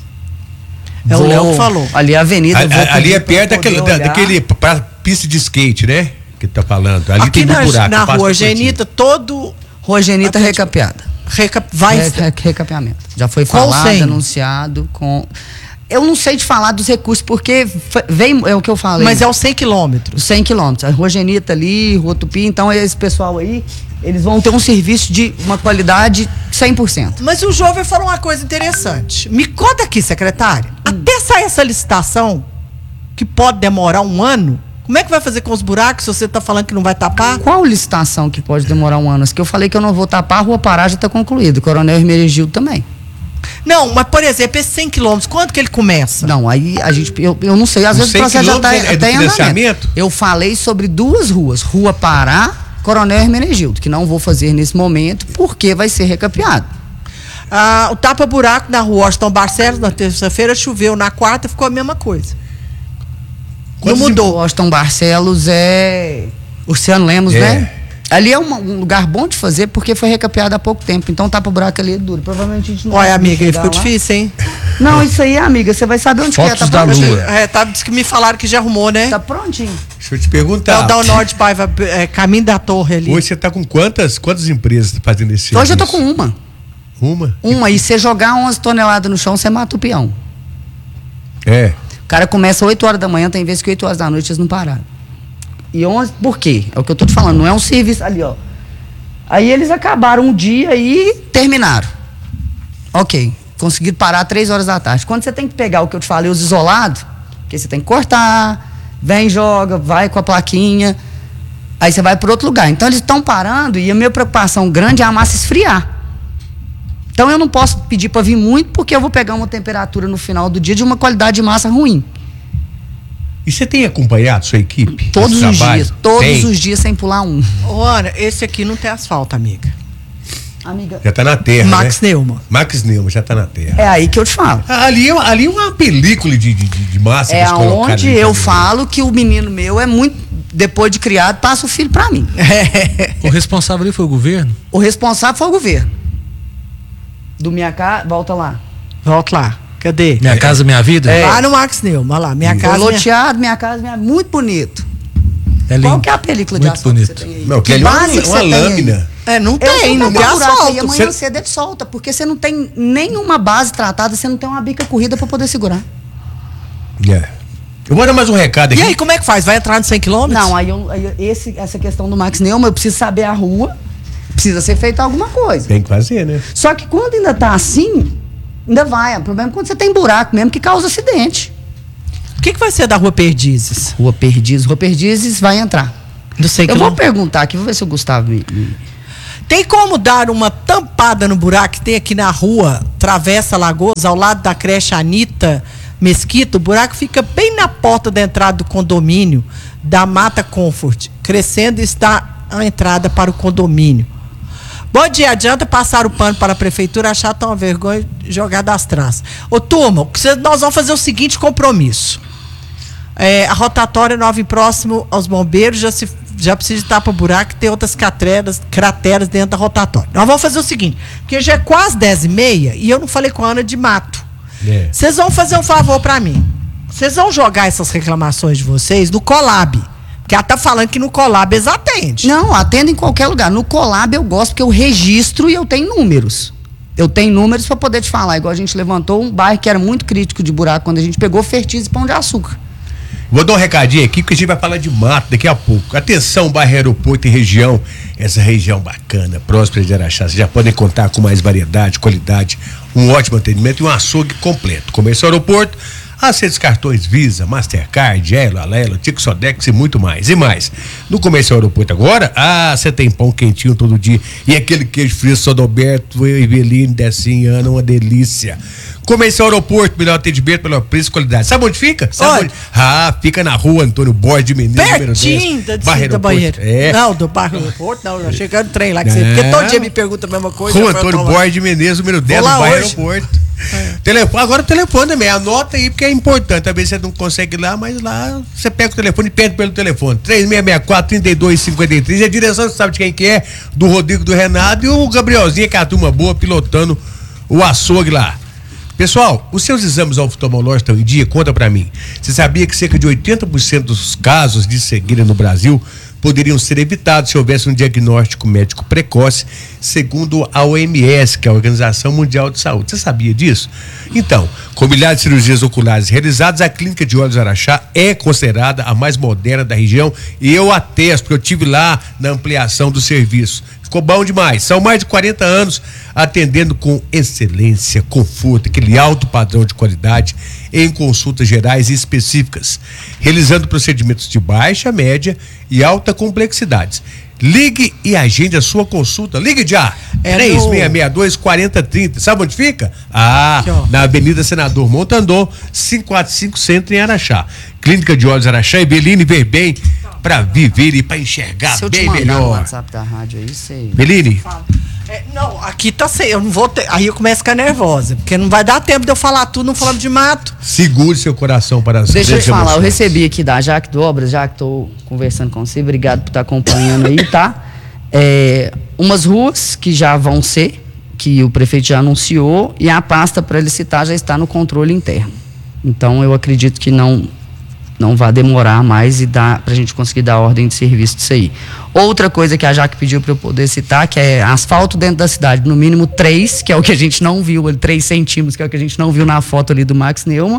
É o Léo que falou. Ali é a avenida. Ali é perto daquele pista de skate, né? Que tá falando. Ali aqui tem um buraco. Na Rua Genita, Rua Genita recapeada. Recapeamento. Já foi falado, anunciado com... Eu não sei te falar dos recursos, porque vem, é o que eu falei. Mas é os 100 quilômetros. 100 quilômetros. A Rua Genita ali, Rua Tupi, então esse pessoal aí, eles vão ter um serviço de uma qualidade 100%. Mas o jovem falou uma coisa interessante. Me conta aqui, secretária, até sair essa licitação, que pode demorar 1 ano, como é que vai fazer com os buracos se você está falando que não vai tapar? Qual licitação que pode demorar 1 ano? As que eu falei que eu não vou tapar, a Rua Pará já está concluída. Coronel Hermenegildo também. Não, mas por exemplo, esses 100 quilômetros, quando que ele começa? Não, aí a gente, eu não sei, às vezes o processo já está até em andamento. Eu falei sobre 2 ruas, Rua Pará, Coronel Hermenegildo, que não vou fazer nesse momento, porque vai ser recapeado. O tapa-buraco na Rua Washington Barcelos, na terça-feira, choveu, na quarta ficou a mesma coisa. Não mudou. Washington Barcelos é Luciano Lemos, né? Ali é um lugar bom de fazer porque foi recapeado há pouco tempo. Então tapa-buraco ali é duro. Provavelmente a gente não. Olha, amiga, aí ficou difícil, hein? Não, isso aí, amiga, você vai saber onde Fotos que é. Tá da Lua. Diz que me falaram que já arrumou, né? Tá prontinho. Deixa eu te perguntar. É o Down Norte Paiva, caminho da torre ali. Hoje você tá com quantas empresas fazendo esse serviço? Hoje eu tô com uma. Uma? Uma, e você jogar 11 toneladas no chão, você mata o peão. O cara começa 8 horas da manhã, tem vezes que 8 horas da noite eles não pararam. E 11, por quê? É o que eu tô te falando, não é um serviço ali, ó. Aí eles acabaram um dia e terminaram. Ok, conseguiram parar 3 horas da tarde. Quando você tem que pegar o que eu te falei, os isolados, que você tem que cortar, vem, joga, vai com a plaquinha, aí você vai para outro lugar. Então eles estão parando e a minha preocupação grande é a massa esfriar. Então eu não posso pedir para vir muito porque eu vou pegar uma temperatura no final do dia de uma qualidade de massa ruim. E você tem acompanhado sua equipe? Todos os dias, todos os dias sem pular um. Ô, Ana, esse aqui não tem asfalto, amiga. amiga. Já tá na terra, Max né? Neumann. Max Neumann já tá na terra. É aí que eu te falo. Ali é uma película de massa. É que eles colocaram onde ali eu também. falo que o menino meu é muito. Depois de criado, passa o filho pra mim. O responsável ali foi o governo? O responsável foi o governo. Do Minha Casa, volta lá. Volta lá. Cadê? Minha Casa Minha Vida? Lá no Max Neumann, olha lá. Minha Foi casa. loteado, Minha Casa, muito bonito. É lindo. Qual que é a película de Muito asfalto bonito. que você tem aí? Não, que ali base é que uma você tem aí? lâmina. Não Eu tem, não vou tem procurar aqui, asfalto. amanhã cedo ele solta, porque você não tem nenhuma base tratada, você não tem uma bica corrida pra poder segurar. Eu vou dar mais um recado aqui. E aí, como é que faz? Vai entrar nos 100 km? Não, essa questão do Max Neumann, eu preciso saber a rua, precisa ser feita alguma coisa. Tem que fazer, né? Só que quando ainda tá assim, ainda vai. O problema é quando você tem buraco mesmo que causa acidente. O que vai ser da Rua Perdizes? Rua Perdizes vai entrar. Dos 100 Eu vou km? perguntar aqui, vou ver se o Gustavo Tem como dar uma tampada no buraco que tem aqui na rua, Travessa Lagoas, ao lado da creche Anitta Mesquita? O buraco fica bem na porta da entrada do condomínio da Mata Comfort. Crescendo está a entrada para o condomínio. Bom dia, adianta passar o pano para a prefeitura, achar tão uma vergonha jogar das traças. Ô turma, nós vamos fazer o seguinte compromisso. A rotatória nova em próximo aos bombeiros já precisa de tapa-buraco, tem outras crateras dentro da rotatória. Nós vamos fazer o seguinte, porque já é quase 10h30 e eu não falei com a Ana de Mato. Vocês vão fazer um favor para mim. Vocês vão jogar essas reclamações de vocês no Colab. Porque ela tá falando que no Colab eles atendem. Não, atendo em qualquer lugar. No Colab eu gosto porque eu registro e eu tenho números. Eu tenho números para poder te falar. Igual a gente levantou um bairro que era muito crítico de buraco quando a gente pegou Fertiz e Pão de Açúcar. Vou dar um recadinho aqui, porque a gente vai falar de mato daqui a pouco. Atenção, bairro Aeroporto e região. Essa região bacana, próspera de Araxá. Vocês já podem contar com mais variedade, qualidade, um ótimo atendimento e um açougue completo. Comércio Aeroporto, aceitos cartões Visa, Mastercard, Elo, Alelo, Tico Sodex e muito mais. E mais, no Comércio Aeroporto agora, você tem pão quentinho todo dia e aquele queijo frio Sodoberto, Eveline, Decinho, Ana, uma delícia. Comércio Aeroporto, melhor atendimento, melhor preço e qualidade. Sabe onde fica? Fica na rua Antônio Borges de Menezes, pertinho da banheira. Não, do bairro Aeroporto, não, chegando no trem lá, que porque todo dia me pergunta a mesma coisa. Rua Antônio Borges de Menezes, número 10 do bairro Aeroporto. Telefone, agora o telefone também, anota aí porque é importante, talvez você não consegue ir lá, mas lá você pega o telefone e pede pelo telefone, 3664-3253, e a direção você sabe de quem que é, do Rodrigo, do Renato e o Gabrielzinho, que é a turma boa, pilotando o açougue lá. Pessoal, os seus exames oftalmológicos estão em dia? Conta pra mim. Você sabia que cerca de 80% dos casos de cegueira no Brasil poderiam ser evitados se houvesse um diagnóstico médico precoce, segundo a OMS, que é a Organização Mundial de Saúde. Você sabia disso? Então, com milhares de cirurgias oculares realizadas, a Clínica de Olhos Araxá é considerada a mais moderna da região e eu atesto, porque eu estive lá na ampliação do serviço. Ficou bom demais. São mais de 40 anos atendendo com excelência, conforto, aquele alto padrão de qualidade em consultas gerais e específicas, realizando procedimentos de baixa, média e alta complexidade. Ligue e agende a sua consulta. Ligue já. 3662-4030. Sabe onde fica? Na Avenida Senador Montandor, 545 Centro, em Araxá. Clínica de Olhos Araxá e Beline, ver bem para viver e para enxergar bem melhor. Se eu te mandar no WhatsApp da rádio aí, você... Beline? Não, aqui tá sem, eu não vou ter, aí eu começo a ficar nervosa, porque não vai dar tempo de eu falar tudo, não falando de mato. Segure seu coração para as Deixa eu te falar, eu recebi aqui da Jaque do Obras, já que tô conversando com você, obrigado por estar acompanhando aí, tá? Umas ruas que já vão ser, que o prefeito já anunciou, e a pasta para licitar já está no controle interno. Então eu acredito que não vai demorar mais e dá pra gente conseguir dar ordem de serviço disso aí. Outra coisa que a Jaque pediu para eu poder citar, que é asfalto dentro da cidade, no mínimo 3, que é o que a gente não viu, 3 centímetros, que é o que a gente não viu na foto ali do Max Neumann,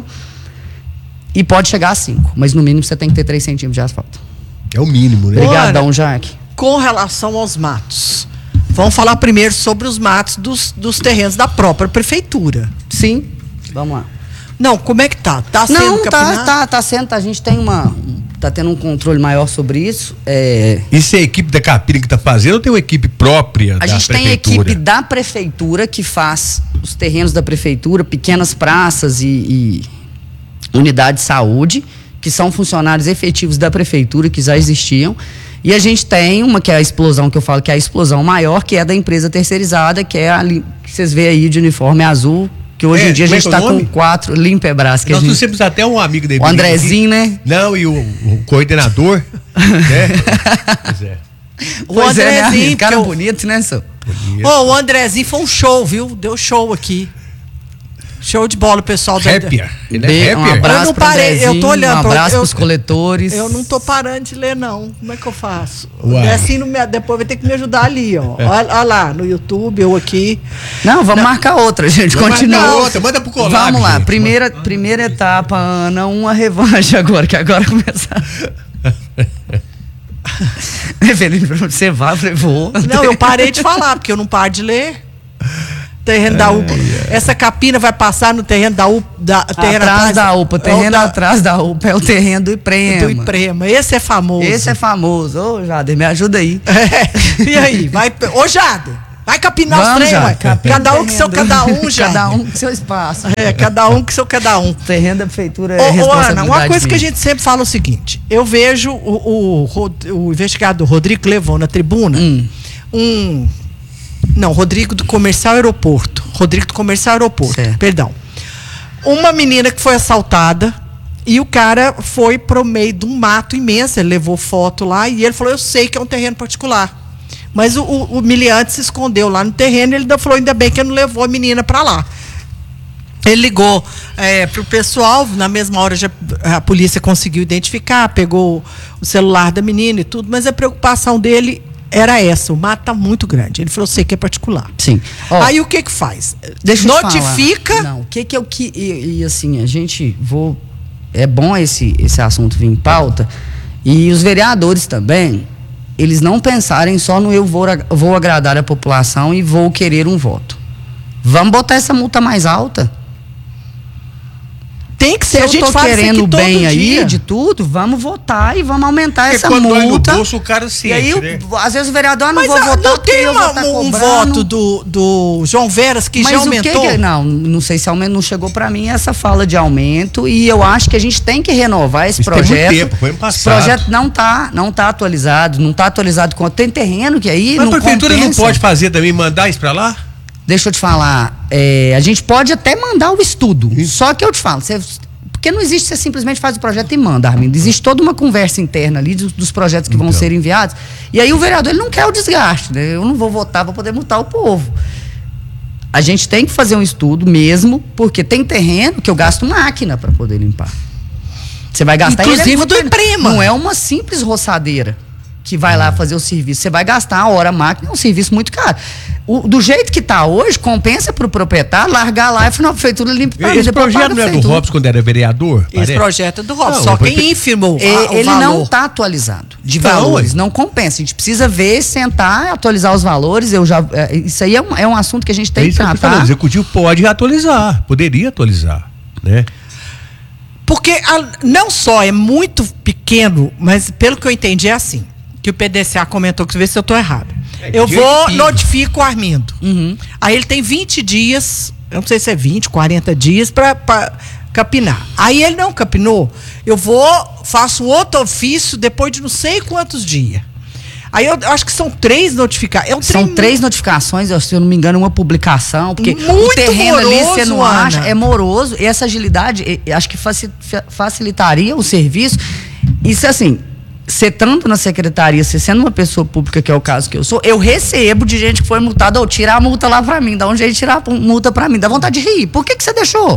e pode chegar a 5, mas no mínimo você tem que ter 3 centímetros de asfalto. É o mínimo, né? Obrigadão, Jaque. Com relação aos matos, vamos falar primeiro sobre os matos dos terrenos da própria prefeitura. Sim, vamos lá. Não, como é que tá? Tá sendo capinado? Tá sendo, a gente tem tá tendo um controle maior sobre isso. Isso é a equipe da Capira que tá fazendo ou tem uma equipe própria da prefeitura? A gente tem a equipe da prefeitura que faz os terrenos da prefeitura, pequenas praças e unidade de saúde, que são funcionários efetivos da prefeitura, que já existiam. E a gente tem uma que é a explosão, que eu falo que é a explosão maior, que é da empresa terceirizada, que é a que vocês veem aí de uniforme azul, que hoje em dia a gente está com 4 Limpebras. Nós trouxemos até um amigo da o Andrezinho, né? Não, e o coordenador, né? Pois é. O Andrezinho, né? Cara bonito, né, senhor? O Andrezinho foi um show, viu? Deu show aqui. Show de bola, pessoal. Rapper. Ele é Um rapper. abraço Eu não pro parei, Andrezinho, eu tô olhando um pra- abraço eu- pros coletores. Eu não tô parando de ler, não. Como é que eu faço? Uai. Assim, depois vai ter que me ajudar ali, ó. Olha lá, no YouTube, eu aqui. Não, vamos marcar outra, gente. Vamos Continua. marcar outra, manda pro collab, Vamos lá, gente. primeira etapa, Ana, uma revanche agora, que agora começa. Evelino, você vai, eu falei, vou. Não, eu parei de falar, porque eu não paro de ler. Terreno da UPA. Essa capina vai passar no terreno da UPA. Atrás da UPA, terreno atrás da UPA é o terreno do Iprema. Do Iprema. Esse é famoso. Esse é famoso. Ô, Jader, me ajuda aí. É. E aí? Vai, ô, Jader, vai capinar os trem, ué. Cada um com seu cada um, Jader. Cada um com seu espaço. Cada um com seu cada um. Terreno da prefeitura é Ô, responsabilidade Ana, uma coisa que a minha. gente sempre fala é o seguinte: eu vejo o investigado Rodrigo levou na tribuna Rodrigo do Comercial Aeroporto. Rodrigo do Comercial Aeroporto, Certo. perdão. Uma menina que foi assaltada e o cara foi pro meio de um mato imenso. Ele levou foto lá e ele falou: eu sei que é um terreno particular. Mas o miliante se escondeu lá no terreno e ele falou: ainda bem que não levou a menina para lá. Ele ligou pro pessoal, na mesma hora a polícia conseguiu identificar, pegou o celular da menina e tudo, mas a preocupação dele era essa: o mato tá muito grande. Ele falou: sei que é particular. Sim. Ó, Aí o que faz? deixa eu te Notifica. falar. Não, o que é o que. E assim, a gente. É bom esse assunto vir em pauta. E os vereadores também, eles não pensarem só no eu vou agradar a população e vou querer um voto. Vamos botar essa multa mais alta. Tem que ser. Se A eu gente tô faz isso querendo aqui todo bem aí dia. de tudo, vamos votar e vamos aumentar Porque essa quando dói no multa. bolso, o cara sente, E aí, né? às vezes o vereador não Mas vou votar não porque tem eu vou estar um cobrando. voto do João Veras que Mas já o aumentou? que não sei se aumento, não chegou para mim essa fala de aumento, e eu acho que a gente tem que renovar esse Isso tem muito projeto. tempo, foi ano Esse passado. projeto não tá atualizado, com tem terreno que aí Mas não a prefeitura compensa. não pode fazer também, mandar isso pra lá? Deixa eu te falar, a gente pode até mandar o estudo, só que eu te falo, porque não existe, você simplesmente faz o projeto e manda, Armindo. Existe toda uma conversa interna ali dos projetos que vão ser enviados. E aí o vereador, ele não quer o desgaste, né? Eu não vou votar para poder multar o povo. A gente tem que fazer um estudo mesmo, porque tem terreno que eu gasto máquina para poder limpar. Você vai gastar... Inclusive do Iprema. Não é uma simples roçadeira que vai lá fazer o serviço. Você vai gastar a hora a máquina, é um serviço muito caro. Do jeito que está hoje, compensa para o proprietário largar lá e a prefeitura limpa. Esse projeto não é do Robson quando era vereador? Esse projeto é do Robson, Não, só o prefe- quem infirmou o Ele valor. não está atualizado de Então, valores, ué. não compensa. A gente precisa ver, sentar, atualizar os valores. Isso aí é um assunto que a gente É tem que isso que eu tô falando, tratar. o executivo pode atualizar, poderia atualizar, né? Porque não só é muito pequeno, mas pelo que eu entendi é assim, que o PDCA comentou, que vê se eu estou errado. Eu vou, notifico o Armindo. Aí ele tem 20 dias, eu não sei se é 20, 40 dias para capinar. Aí ele não capinou, eu faço outro ofício depois de não sei quantos dias. Aí eu acho que são 3 notificações. São 3 notificações, se eu não me engano, uma publicação, porque o Muito terreno ali moroso, você não Ana. acha, é moroso, e essa agilidade, acho que facilitaria o serviço. Isso assim, você estando na secretaria, você sendo uma pessoa pública, que é o caso que eu sou, eu recebo de gente que foi multada, ou tira a multa lá pra mim, dá um jeito de tirar a multa pra mim, dá vontade de rir. Por que você deixou?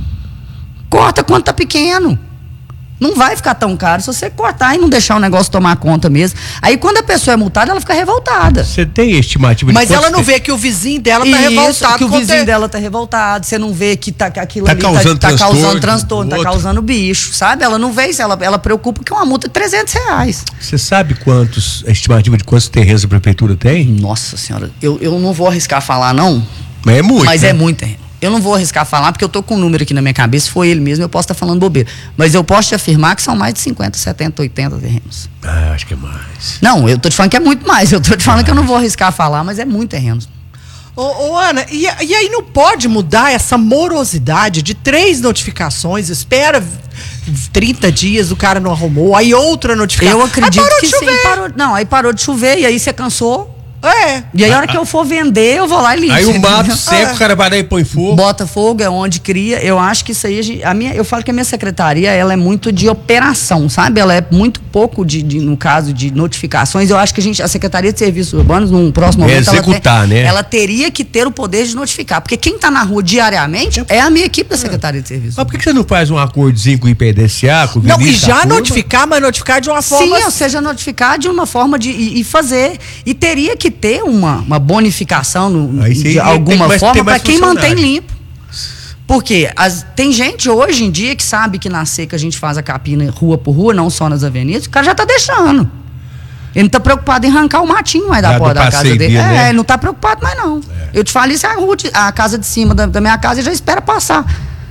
Corta quando tá pequeno. Não vai ficar tão caro se você cortar e não deixar o negócio tomar conta mesmo. Aí quando a pessoa é multada, ela fica revoltada. Você tem estimativa de Mas ela quantos não vê que o vizinho dela tá Isso, revoltado. que o com vizinho dela tá revoltado. Você não vê que aquilo Tá ali causando tá causando transtorno, transtorno, tá outro. causando bicho, sabe? Ela não vê isso, ela preocupa que é uma multa de R$300. Você sabe a estimativa de quantos terrenos a prefeitura tem? Nossa senhora, eu não vou arriscar falar não, Mas é muito, mas né? é muito terreno. Eu não vou arriscar falar porque eu tô com um número aqui na minha cabeça, foi ele mesmo, eu posso estar falando bobeira. Mas eu posso te afirmar que são mais de 50, 70, 80 terrenos. Ah, acho que é mais. Não, eu tô te falando que é muito mais, eu tô te falando que eu não vou arriscar falar, mas é muito terreno. Ô, Ana, e aí não pode mudar essa morosidade de 3 notificações, espera 30 dias, o cara não arrumou, aí outra notificação. Eu acredito que sim. chover. Aí parou de chover e aí você cansou. É. E aí a hora que eu for vender, eu vou lá e limpo. Aí o mato entendeu? seca, o cara vai lá e põe fogo. Bota fogo, é onde cria. Eu acho que isso aí, eu falo que a minha secretaria, ela é muito de operação, sabe? Ela é muito pouco no caso de notificações. Eu acho que a Secretaria de Serviços Urbanos, num próximo momento, executar, né? Ela teria que ter o poder de notificar. Porque quem está na rua diariamente é a minha equipe da Secretaria de Serviços. Mas por que você não faz um acordozinho com o IPDCA, com o Não, e Vinícius, já a turma? notificar, mas notificar de uma forma... Sim, ou seja, notificar de uma forma e fazer. E teria que ter uma bonificação Aí sim, de alguma tem forma para mais quem mantém funcionário. limpo. Porque tem gente hoje em dia que sabe que na seca a gente faz a capina rua por rua, não só nas avenidas, o cara já tá deixando. Ele não tá preocupado em arrancar o matinho mais da Já porta do da casa passeio dele. dele, né? Ele não tá preocupado mais não. Eu te falo isso, a casa de cima da minha casa ele já espera passar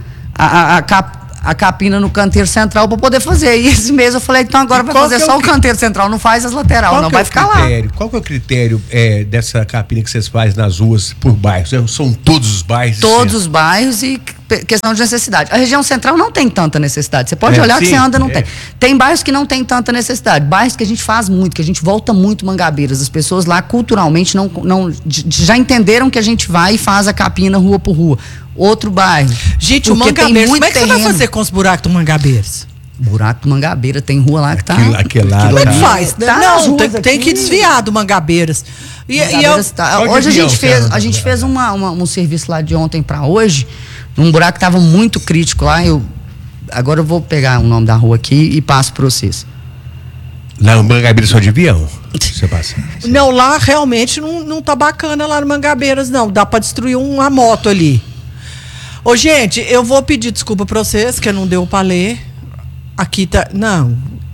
a capina no canteiro central para poder fazer. E esse mês eu falei, então agora vai qual fazer que é só o o canteiro central, não faz as lateral, Qual não que vai é o ficar lá. critério? Qual que é o critério dessa capina que vocês fazem nas ruas por bairros? São todos os bairros? Todos os bairros e questão de necessidade. A região central não tem tanta necessidade. Você pode olhar que sim, você anda, não tem. Tem bairros que não tem tanta necessidade. Bairros que a gente faz muito, que a gente volta muito Mangabeiras. As pessoas lá culturalmente já entenderam que a gente vai e faz a capina rua por rua. Outro bairro. Gente, o Porque tem Mangabeiras, muito como é que você vai terreno. fazer com os buracos do Mangabeiras? Buraco do Mangabeira, tem rua lá que tá. Aquele lá, Como é que tá. faz? Tá nas Não, ruas tem que aqui. desviar do Mangabeiras. Mangabeiras tá. Qual Hoje região a gente fez um serviço lá de ontem para hoje, num buraco que tava muito crítico lá. Agora eu vou pegar o nome da rua aqui e passo para vocês. Lá no Mangabeira só de avião. Você passa. Não, lá realmente não tá bacana lá no Mangabeiras, não. Dá pra destruir uma moto ali. Ô, gente, eu vou pedir desculpa pra vocês, que não deu pra ler. Aqui tá... Não.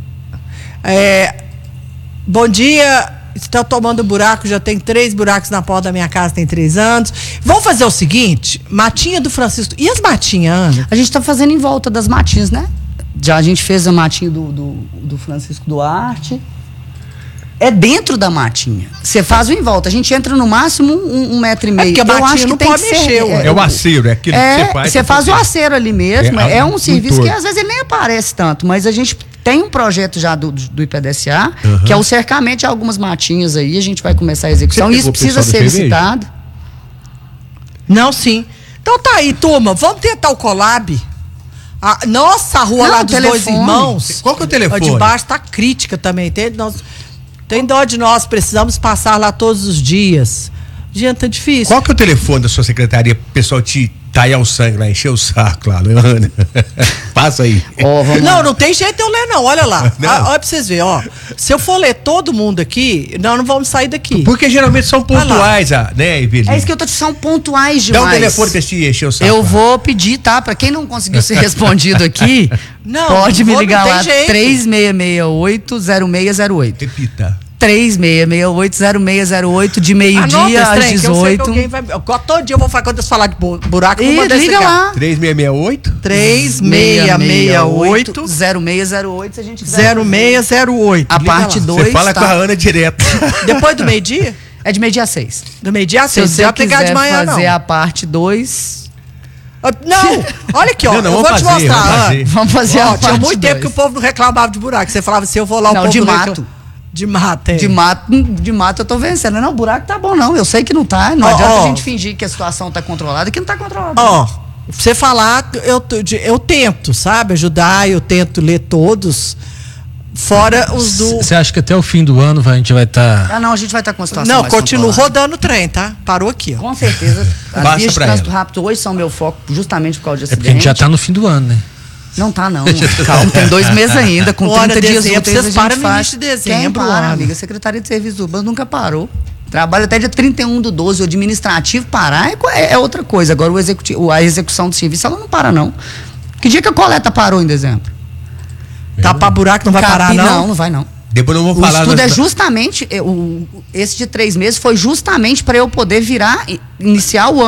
Bom dia. Está tomando buraco, já tem 3 buracos na porta da minha casa, tem 3 anos. Vamos fazer o seguinte, matinha do Francisco. E as matinhas, Ana? A gente tá fazendo em volta das matinhas, né? Já a gente fez a matinha do Francisco Duarte. É dentro da matinha. Você faz o em volta. A gente entra no máximo 1,5 metro. porque a Eu matinha acho que não tem pode que ser, mexer, ué. É o acero, é aquilo que você faz. Você faz o acero ali mesmo. É, É um um serviço todo. que às vezes ele nem aparece tanto, mas a gente tem um projeto já do IPDCA, que é o cercamento de algumas matinhas aí. A gente vai começar a execução. Você E isso pegou o precisa pessoal do ser cerveja? licitado. Não, sim. Então tá aí, turma. Vamos tentar o collab. Nossa, a rua Não, lá dos telefone. dois irmãos. Qual que é o telefone? A de baixo tá crítica também. Tem dó de nós, precisamos passar lá todos os dias. Gente, tá difícil. Qual que é o telefone da sua secretaria? O pessoal te talhar o sangue lá, encher o saco lá, Ana. Passa aí. Ó, vamos lá. Não tem jeito de eu ler, não. Olha lá. Não. Olha pra vocês verem, ó. Se eu for ler todo mundo aqui, nós não vamos sair daqui. Porque geralmente são pontuais, né, Evelyn? É isso que eu tô te são pontuais Dá demais. um telefone pra te encher o saco. Eu lá. vou pedir, tá? Pra quem não conseguiu ser respondido aqui, Não, pode me não ligar tem lá, jeito. 3668-0608. Repita. 3668-0608, de meio-dia Anota às esse trem, que eu sei que 18. alguém vai... Todo dia eu vou falar, quando eu falar de buraco, eu vou E mandar esse liga ligar. lá. 3668? 3668 0608, se a gente quiser. 0608. A Liga parte lá. 2. Você fala com a Ana direto. Depois do meio-dia? É de meio-dia a 6. Do meio-dia a Se 6. você Não vai pegar quiser de manhã, não. fazer a parte 2. Não, olha aqui, ó. Não, eu vamos vou te fazer, mostrar. vamos ó. fazer. Vamos fazer a Ó, tinha parte muito tempo 2. que o povo não reclamava de buraco. Você falava assim, eu vou lá, Não, o povo de não mato. reclama. De mato, é. De mato eu tô vencendo. Não, buraco tá bom, não. Eu sei que não tá. Não Ó, adianta ó. a gente fingir que a situação tá controlada, que não tá controlada. Ó, pra você falar, eu tento, sabe? Ajudar, eu tento ler todos. Fora os do... Você acha que até o fim do ano a gente vai estar... Ah, não, a gente vai estar com a situação Não, mais continuo controlada. rodando o trem, tá? Parou aqui, ó. Com certeza. As Passa vias de pra trânsito ela. rápido hoje são meu foco, justamente por causa de É porque a acidente. gente já tá no fim do ano, né? Não tá, não. Calma, tem 2 meses ainda. Com Olha, 30 dias dezembro, úteis vocês a gente param no faz. início de dezembro, Quem para, Ana? amiga? A Secretaria de Serviços Urbanos nunca parou. Trabalho até dia 31/12. O administrativo parar é outra coisa. Agora a execução do serviço, ela não para, não. Que dia que a coleta parou em dezembro? Tapar buraco não vai parar, não? Não, não vai, não. Depois não vou O falar... estudo é justamente, esse de 3 meses foi justamente para eu poder iniciar o ano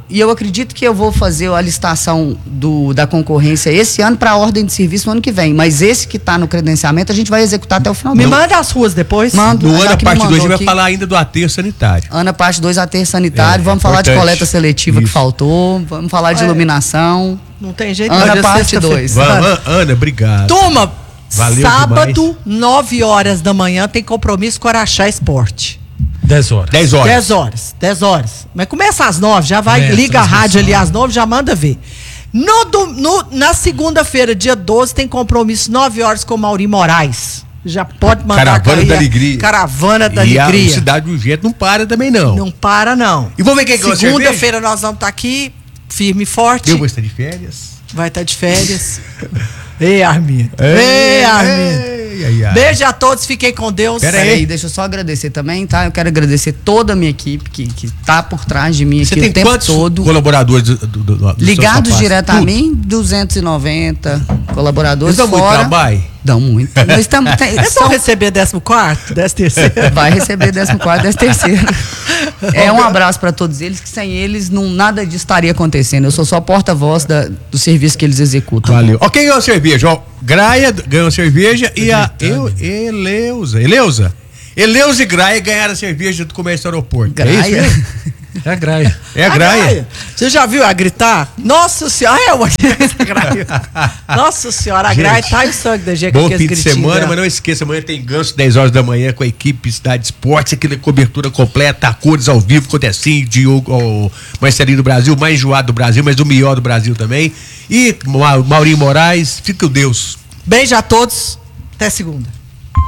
e eu acredito que eu vou fazer a licitação da concorrência esse ano para a ordem de serviço no ano que vem. Mas esse que está no credenciamento, a gente vai executar até o final do ano. Me manda as ruas depois. Mando. No Ana parte 2 a gente vai aqui. falar ainda do aterro sanitário. Ana parte 2, aterro sanitário. Vamos falar de importante. coleta seletiva que Isso. faltou. Vamos falar de iluminação. Não tem jeito. Ana hoje é parte sexta-feira. 2. Ana, obrigado. Turma, Valeu sábado, 9 horas da manhã, tem compromisso com Araxá Esporte. 10 horas. 10 horas. 10 horas, 10 horas. Mas começa às 9, já vai, Começa liga a a rádio ali transmissão. às 9, já manda ver. Na segunda-feira, dia 12, tem compromisso 9 horas com Mauri Moraes. Já pode mandar Caravana cair da a Alegria. Caravana da E a Alegria. Cidade Urgente não para também, não. Não para, não. E vamos ver quem ganhou a cerveja? Segunda-feira nós vamos estar aqui, firme e forte. Eu vou estar de férias. Vai estar de férias. Ei, Arminha. Ei, Arminha. Ai. Beijo a todos, fiquem com Deus. Peraí, deixa eu só agradecer também, tá? Eu quero agradecer toda a minha equipe que tá por trás de mim Você aqui tem o tempo quantos todo. colaboradores do Ligados seu direto a Tudo. mim, 290 colaboradores. Eles dão muito fora. trabalho? Dão muito. Nós estamos. Eles vão receber 14º, 13º. Vai receber 14º, 13º. É um abraço para todos eles, que sem eles nada disso estaria acontecendo. Eu sou só porta-voz do serviço que eles executam. Valeu. Ó, quem ganhou a cerveja? Ó, Graia ganhou a cerveja e a Eleusa. Eleusa e Graia ganharam a cerveja do comércio do aeroporto. É isso Graia. mesmo? É a Graia. É a Graia. Você já viu a gritar? Nossa senhora, Graia. Nossa senhora, a Gente, Graia tá em sangue da gente. Bom com aqueles fim de gritinhos semana, dela. mas não esqueça, amanhã tem Ganso 10 horas da manhã com a equipe Cidade Esportes, aquela cobertura completa, a cores ao vivo, com o Tessinho, Diogo, o Marcelinho do Brasil, mais enjoado do Brasil, mas o melhor do Brasil também. E Maurinho Moraes, fica com Deus. Beijo a todos, até segunda.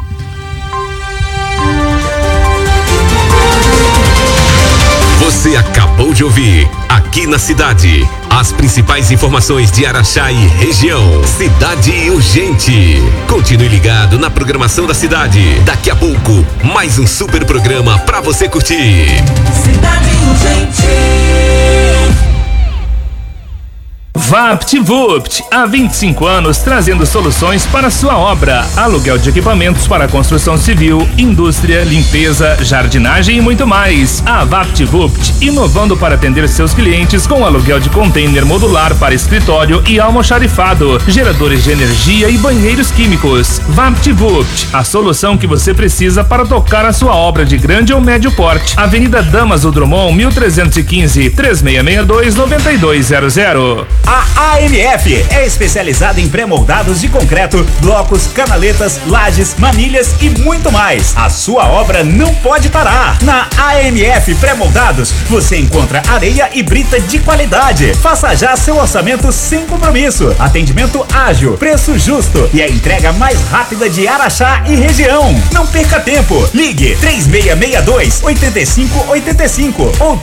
Você acabou de ouvir aqui na cidade as principais informações de Araxá e região. Cidade Urgente. Continue ligado na programação da cidade. Daqui a pouco, mais um super programa pra você curtir. Cidade Urgente. VaptVupt, há 25 anos trazendo soluções para sua obra, aluguel de equipamentos para construção civil, indústria, limpeza, jardinagem e muito mais. A VaptVupt, inovando para atender seus clientes com aluguel de container modular para escritório e almoxarifado, geradores de energia e banheiros químicos. VaptVupt, a solução que você precisa para tocar a sua obra de grande ou médio porte. Avenida Damaso Drummond, 1315, 3662-9200. A AMF é especializada em pré-moldados de concreto, blocos, canaletas, lajes, manilhas e muito mais. A sua obra não pode parar. Na AMF Pré-Moldados, você encontra areia e brita de qualidade. Faça já seu orçamento sem compromisso. Atendimento ágil, preço justo e a entrega mais rápida de Araxá e região. Não perca tempo. Ligue 3662-8585 ou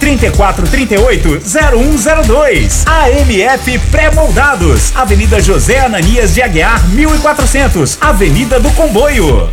3438-0102. AMF Pré-Moldados, Avenida José Ananias de Aguiar, 1400, Avenida do Comboio.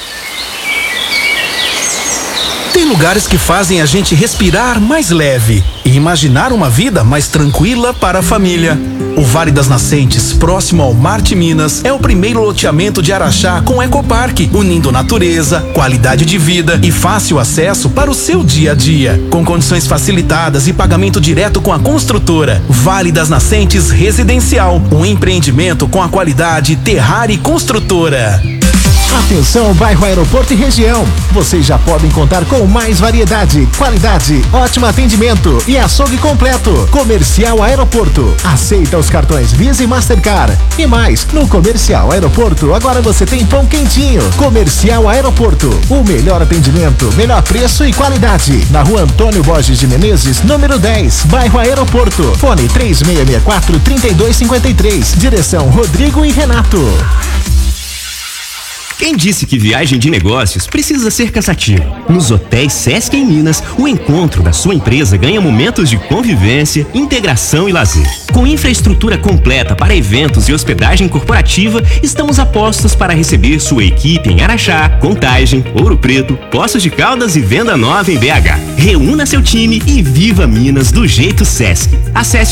Tem lugares que fazem a gente respirar mais leve e imaginar uma vida mais tranquila para a família. O Vale das Nascentes, próximo ao Marte Minas, é o primeiro loteamento de Araxá com ecoparque, unindo natureza, qualidade de vida e fácil acesso para o seu dia a dia. Com condições facilitadas e pagamento direto com a construtora. Vale das Nascentes Residencial, um empreendimento com a qualidade Terrari Construtora. Atenção, bairro Aeroporto e região. Vocês já podem contar com mais variedade, qualidade, ótimo atendimento e açougue completo. Comercial Aeroporto. Aceita os cartões Visa e Mastercard. E mais, no Comercial Aeroporto agora você tem pão quentinho. Comercial Aeroporto. O melhor atendimento, melhor preço e qualidade. Na rua Antônio Borges de Menezes, número 10, bairro Aeroporto. Fone 3664-3253. Direção Rodrigo e Renato. Quem disse que viagem de negócios precisa ser cansativo? Nos hotéis Sesc em Minas, o encontro da sua empresa ganha momentos de convivência, integração e lazer. Com infraestrutura completa para eventos e hospedagem corporativa, estamos a postos para receber sua equipe em Araxá, Contagem, Ouro Preto, Poços de Caldas e Venda Nova em BH. Reúna seu time e viva Minas do jeito Sesc. Acesse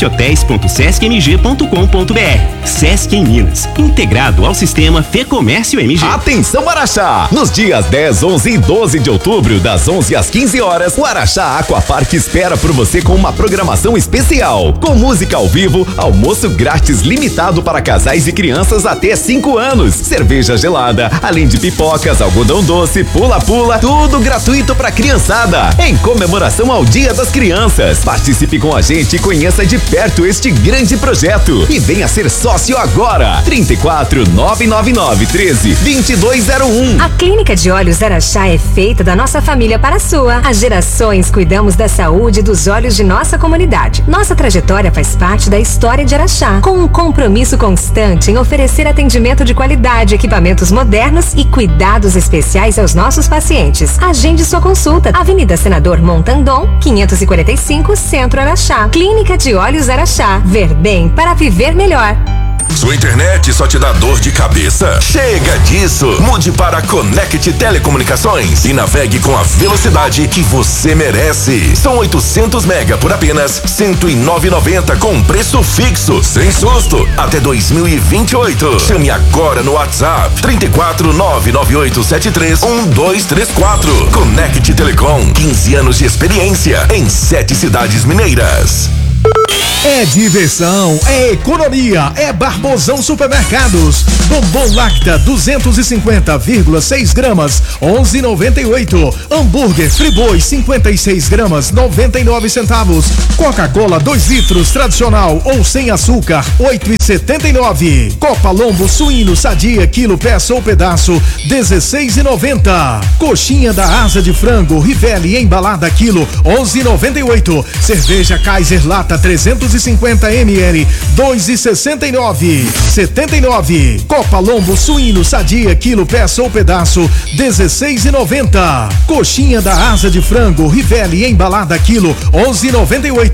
hotéis.sescmg.com.br. Sesc em Minas, integrado ao sistema Fê Comércio MG. Atenção Araxá! Nos dias 10, 11 e 12 de outubro, das 11 às 15 horas, o Araxá Aquapark espera por você com uma programação especial. Com música ao vivo, almoço grátis limitado para casais e crianças até 5 anos, cerveja gelada, além de pipocas, algodão doce, pula-pula, tudo gratuito para criançada, em comemoração ao Dia das Crianças. Participe com a gente e conheça de perto este grande projeto e venha ser sócio agora. 34 999 13 2201. A Clínica de Olhos Araxá é feita da nossa família para a sua. Há gerações cuidamos da saúde e dos olhos de nossa comunidade. Nossa trajetória faz parte da história de Araxá, com um compromisso constante em oferecer atendimento de qualidade, equipamentos modernos e cuidados especiais aos nossos pacientes. Agende sua consulta. Avenida Senador Montandon, 545, Centro Araxá. Clínica de Olhos Araxá. Ver bem para viver melhor. Sua internet só te dá dor de cabeça? Chega disso! Mude para Conect Telecomunicações e navegue com a velocidade que você merece. São 800 mega por apenas R$ 109,90 com preço fixo, sem susto, até 2028. Chame agora no WhatsApp 34 99873 1234. Conect Telecom, 15 anos de experiência em 7 cidades mineiras. É diversão, é economia, é Barbosão Supermercados. Bombom Lacta 250,6 gramas, 11,98. Hambúrguer Friboi 56 gramas, 99 centavos. Coca-Cola 2 litros tradicional ou sem açúcar, 8,79. Copa Lombo suíno sadia quilo peça ou pedaço, 16,90. Coxinha da asa de frango Rivelli embalada quilo, 11,98. Cerveja Kaiser lata 350 ml, 2,69. 79. Copa Lombo suíno sadia quilo peça ou pedaço, 16,90. Coxinha da asa de frango Rivelli embalada quilo, 11,98.